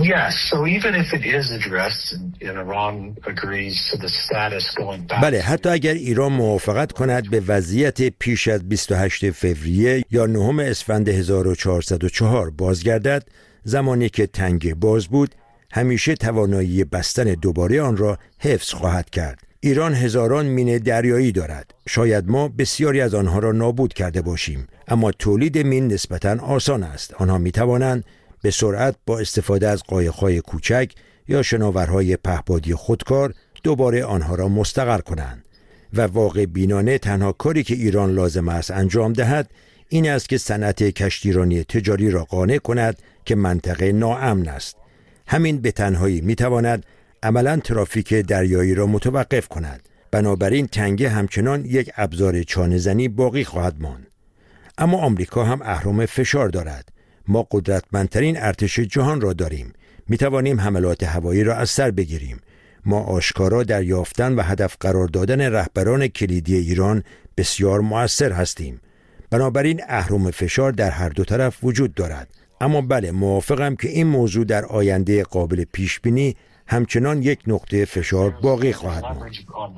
بله، حتی اگر ایران موافقت کند به وضعیت پیش از 28 فوریه یا 9 اسفند 1404 بازگردد، زمانی که تنگه باز بود، همیشه توانایی بستن دوباره آن را حفظ خواهد کرد. ایران هزاران مین دریایی دارد. شاید ما بسیاری از آنها را نابود کرده باشیم، اما تولید مین نسبتاً آسان است. آنها می توانند به سرعت با استفاده از قایق‌های کوچک یا شناورهای پهپادی خودکار دوباره آنها را مستقر کنند. و واقع بینانه تنها کاری که ایران لازم است انجام دهد این است که صنعت کشتیرانی تجاری را قانع کند که منطقه ناامن است. همین به تنهایی میتواند عملاً ترافیک دریایی را متوقف کند. بنابراین تنگه همچنان یک ابزار چانه‌زنی باقی خواهد ماند. اما آمریکا هم اهرم فشار دارد. ما قدرتمندترین ارتش جهان را داریم. میتوانیم حملات هوایی را از سر بگیریم. ما آشکارا در یافتن و هدف قرار دادن رهبران کلیدی ایران بسیار مؤثر هستیم. بنابراین اهرم فشار در هر دو طرف وجود دارد. اما بله، موافقم که این موضوع در آینده قابل پیش بینی همچنان یک نقطه فشار باقی خواهد ماند.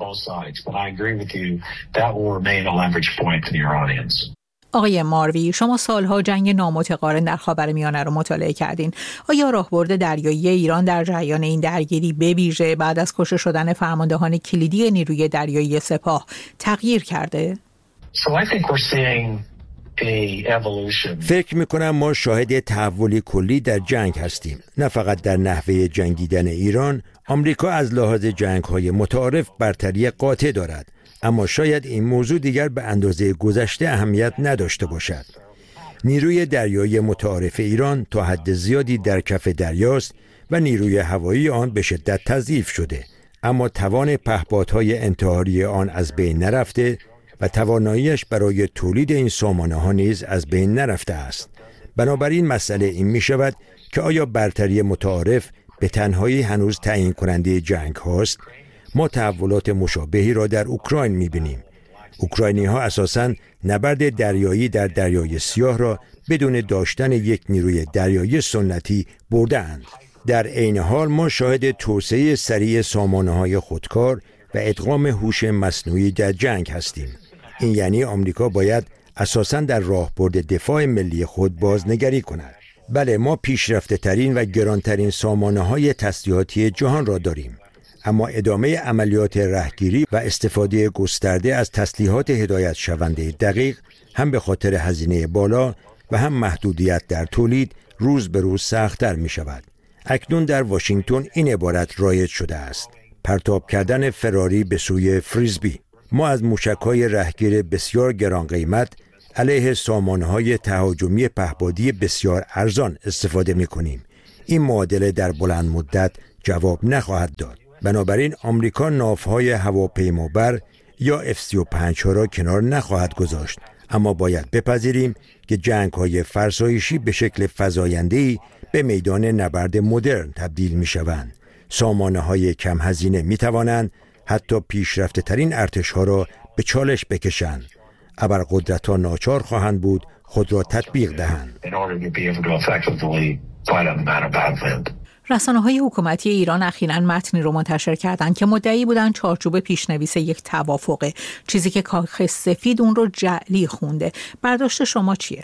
آقای ماروی، شما سالها جنگ نامتقارن در خاورمیانه رو مطالعه کردین. آیا راهبرد دریایی ایران در جریان این درگیری به ویژه بعد از کشته شدن فرماندهان کلیدی نیروی دریایی سپاه تغییر کرده؟ فکر میکنم ما شاهد تحولی کلی در جنگ هستیم. نه فقط در نحوه جنگیدن ایران. آمریکا از لحاظ جنگ‌های متعارف برتری قاطع دارد، اما شاید این موضوع دیگر به اندازه گذشته اهمیت نداشته باشد. نیروی دریایی متعارف ایران تا حد زیادی در کف دریاست و نیروی هوایی آن به شدت تضعیف شده، اما توان پهپادهای انتحاری آن از بین نرفته و تواناییش برای تولید این سامانه ها نیز از بین نرفته است. بنابراین مسئله این می شود که آیا برتری متعارف به تنهایی هنوز تعیین کننده جنگ هاست؟ ما تحولات مشابهی را در اوکراین می بینیم. اوکراینی ها اساساً نبرد دریایی در دریای سیاه را بدون داشتن یک نیروی دریایی سنتی برده‌اند. در عین حال ما شاهد توسعه سریع سامانه‌های خودکار و ادغام هوش مصنوعی در جنگ هستیم. این یعنی آمریکا باید اساساً در راهبرد دفاع ملی خود بازنگری کند. بله، ما پیشرفته ترین و گرانترین سامانه های تسلیحاتی جهان را داریم، اما ادامه عملیات رهگیری و استفاده گسترده از تسلیحات هدایت شونده دقیق هم به خاطر هزینه بالا و هم محدودیت در تولید روز به روز سخت‌تر می شود. اکنون در واشنگتن این عبارت رایج شده است: پرتاب کردن فراری به سوی فریزبی. ما از موشک‌های رهگیر بسیار گران قیمت علیه سامانه‌های تهاجمی پهپادی بسیار ارزان استفاده می‌کنیم. این معادله در بلند مدت جواب نخواهد داد. بنابراین آمریکا ناوهای هواپیمابر یا F-35 ها را کنار نخواهد گذاشت، اما باید بپذیریم که جنگ‌های فرسایشی به شکل فزاینده‌ای به میدان نبرد مدرن تبدیل می‌شوند. سامانه‌های کم هزینه می‌توانند حتی پیشرفته ترین ارتش‌ها را به چالش بکشند. ابرقدرت‌ها ناچار خواهند بود خود را تطبیق دهند. رسانه‌های حکومتی ایران اخیراً متنی رو منتشر کردند که مدعی بودن چارچوب پیشنویس یک توافقه، چیزی که کاخ سفید اون رو جعلی خونده. برداشت شما چیه؟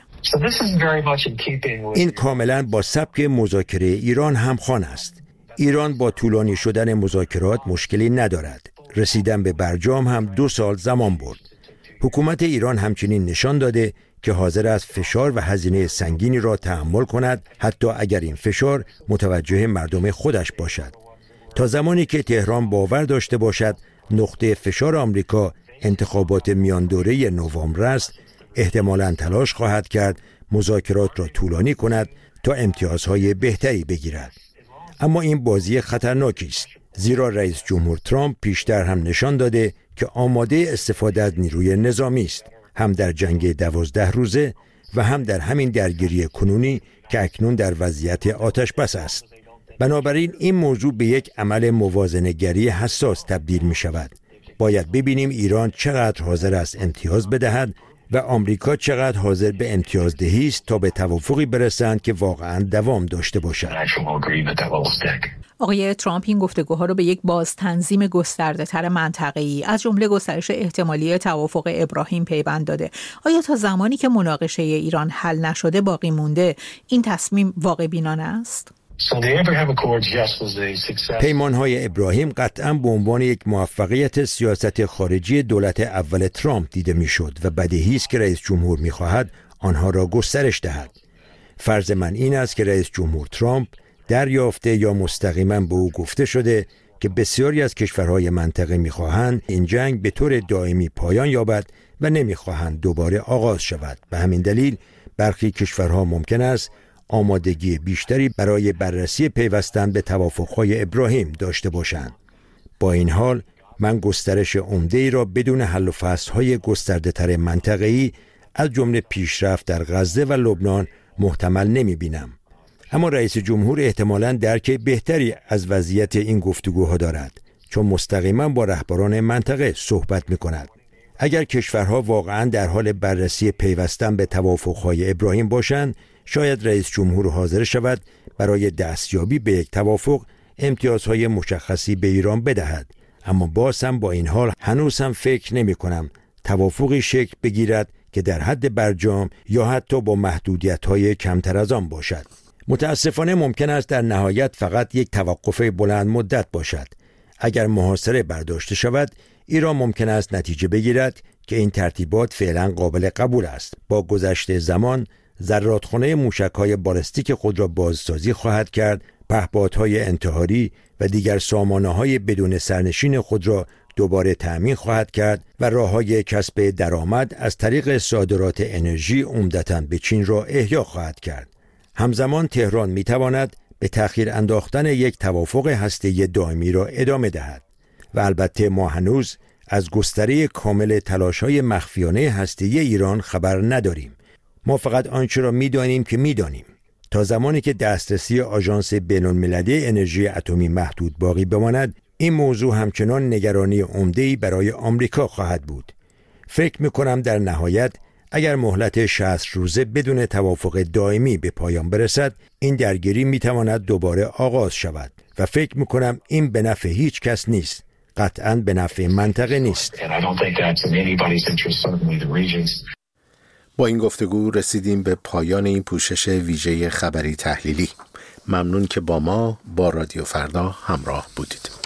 این کاملاً با سبک مذاکره ایران همخوان است. ایران با طولانی شدن مذاکرات مشکلی ندارد. رسیدن به برجام هم 2 سال زمان برد. حکومت ایران همچنین نشان داده که حاضر است فشار و هزینه سنگینی را تحمل کند، حتی اگر این فشار متوجه مردم خودش باشد. تا زمانی که تهران باور داشته باشد نقطه فشار آمریکا انتخابات میان دوره نوامبر است، احتمالاً تلاش خواهد کرد مذاکرات را طولانی کند تا امتیازهای بهتری بگیرد. اما این بازی خطرناکی است، زیرا رئیس جمهور ترامپ پیشتر هم نشان داده که آماده استفاده از نیروی نظامی است، هم در جنگ 12 روزه و هم در همین درگیری کنونی که اکنون در وضعیت آتش بس است. بنابراین این موضوع به یک عمل موازنه‌گری حساس تبدیل می شود. باید ببینیم ایران چقدر حاضر است امتیاز بدهد و آمریکا چقدر حاضر به امتیازدهی است تا به توافقی برسند که واقعاً دوام داشته باشد. آقای ترامپ این گفتگوها رو به یک بازتنظیم گسترده‌تر منطقه‌ای از جمله گسترش احتمالی توافق ابراهیم پیوند داده. آیا تا زمانی که مناقشه ایران حل نشده باقی مونده این تصمیم واقع بینانه است؟ پیمان‌های ابراهیم قطعاً به عنوان یک موفقیت سیاست خارجی دولت اول ترامپ دیده می‌شد و بدیهی است که رئیس جمهور می‌خواهد آنها را گسترش دهد. فرض من این است که رئیس جمهور ترامپ دریافته یا مستقیما به او گفته شده که بسیاری از کشورهای منطقه می‌خواهند این جنگ به طور دائمی پایان یابد و نمی‌خواهند دوباره آغاز شود. به همین دلیل برخی کشورها ممکن است آمادگی بیشتری برای بررسی پیوستن به توافق‌های ابراهیم داشته باشند. با این حال من گسترش عمده‌ای را بدون حل و فصل‌های گسترده‌تر منطقه‌ای از جمله پیشرفت در غزه و لبنان محتمل نمی‌بینم. اما رئیس جمهور احتمالاً درک بهتری از وضعیت این گفتگوها دارد، چون مستقیما با رهبران منطقه صحبت می‌کند. اگر کشورها واقعاً در حال بررسی پیوستن به توافق‌های ابراهیم باشند، شاید رئیس جمهور حاضر شود برای دستیابی به یک توافق امتیازهای مشخصی به ایران بدهد. اما باز هم با این حال هنوز هم فکر نمی‌کنم توافقی شکل بگیرد که در حد برجام یا حتی با محدودیت‌های کمتر از آن باشد. متاسفانه ممکن است در نهایت فقط یک توقف بلند مدت باشد. اگر محاصره برداشته شود، ایران ممکن است نتیجه بگیرد که این ترتیبات فعلا قابل قبول است. با گذشت زمان ذراتخانه موشک‌های بالستیک خود را بازسازی خواهد کرد، پهپادهای انتحاری و دیگر سامانه‌های بدون سرنشین خود را دوباره تأمین خواهد کرد و راه‌های کسب درآمد از طریق صادرات انرژی عمدتاً به چین را احیا خواهد کرد. همزمان تهران می‌تواند به تأخیر انداختن یک توافق هسته‌ای دائمی را ادامه دهد و البته ما هنوز از گستره کامل تلاش‌های مخفیانه هسته‌ای ایران خبر نداریم. ما فقط آنچه را می‌دانیم که می‌دانیم. تا زمانی که دسترسی آژانس بین‌المللی انرژی اتمی محدود باقی بماند، این موضوع همچنان نگرانی عمده‌ای برای آمریکا خواهد بود. فکر می‌کنم در نهایت اگر مهلت 60 روزه بدون توافق دائمی به پایان برسد، این درگیری می‌تواند دوباره آغاز شود و فکر می‌کنم این به نفع هیچ کس نیست. قطعاً به نفع منطقه نیست. با این گفتگو رسیدیم به پایان این پوشش ویژه خبری تحلیلی. ممنون که با رادیو فردا همراه بودید.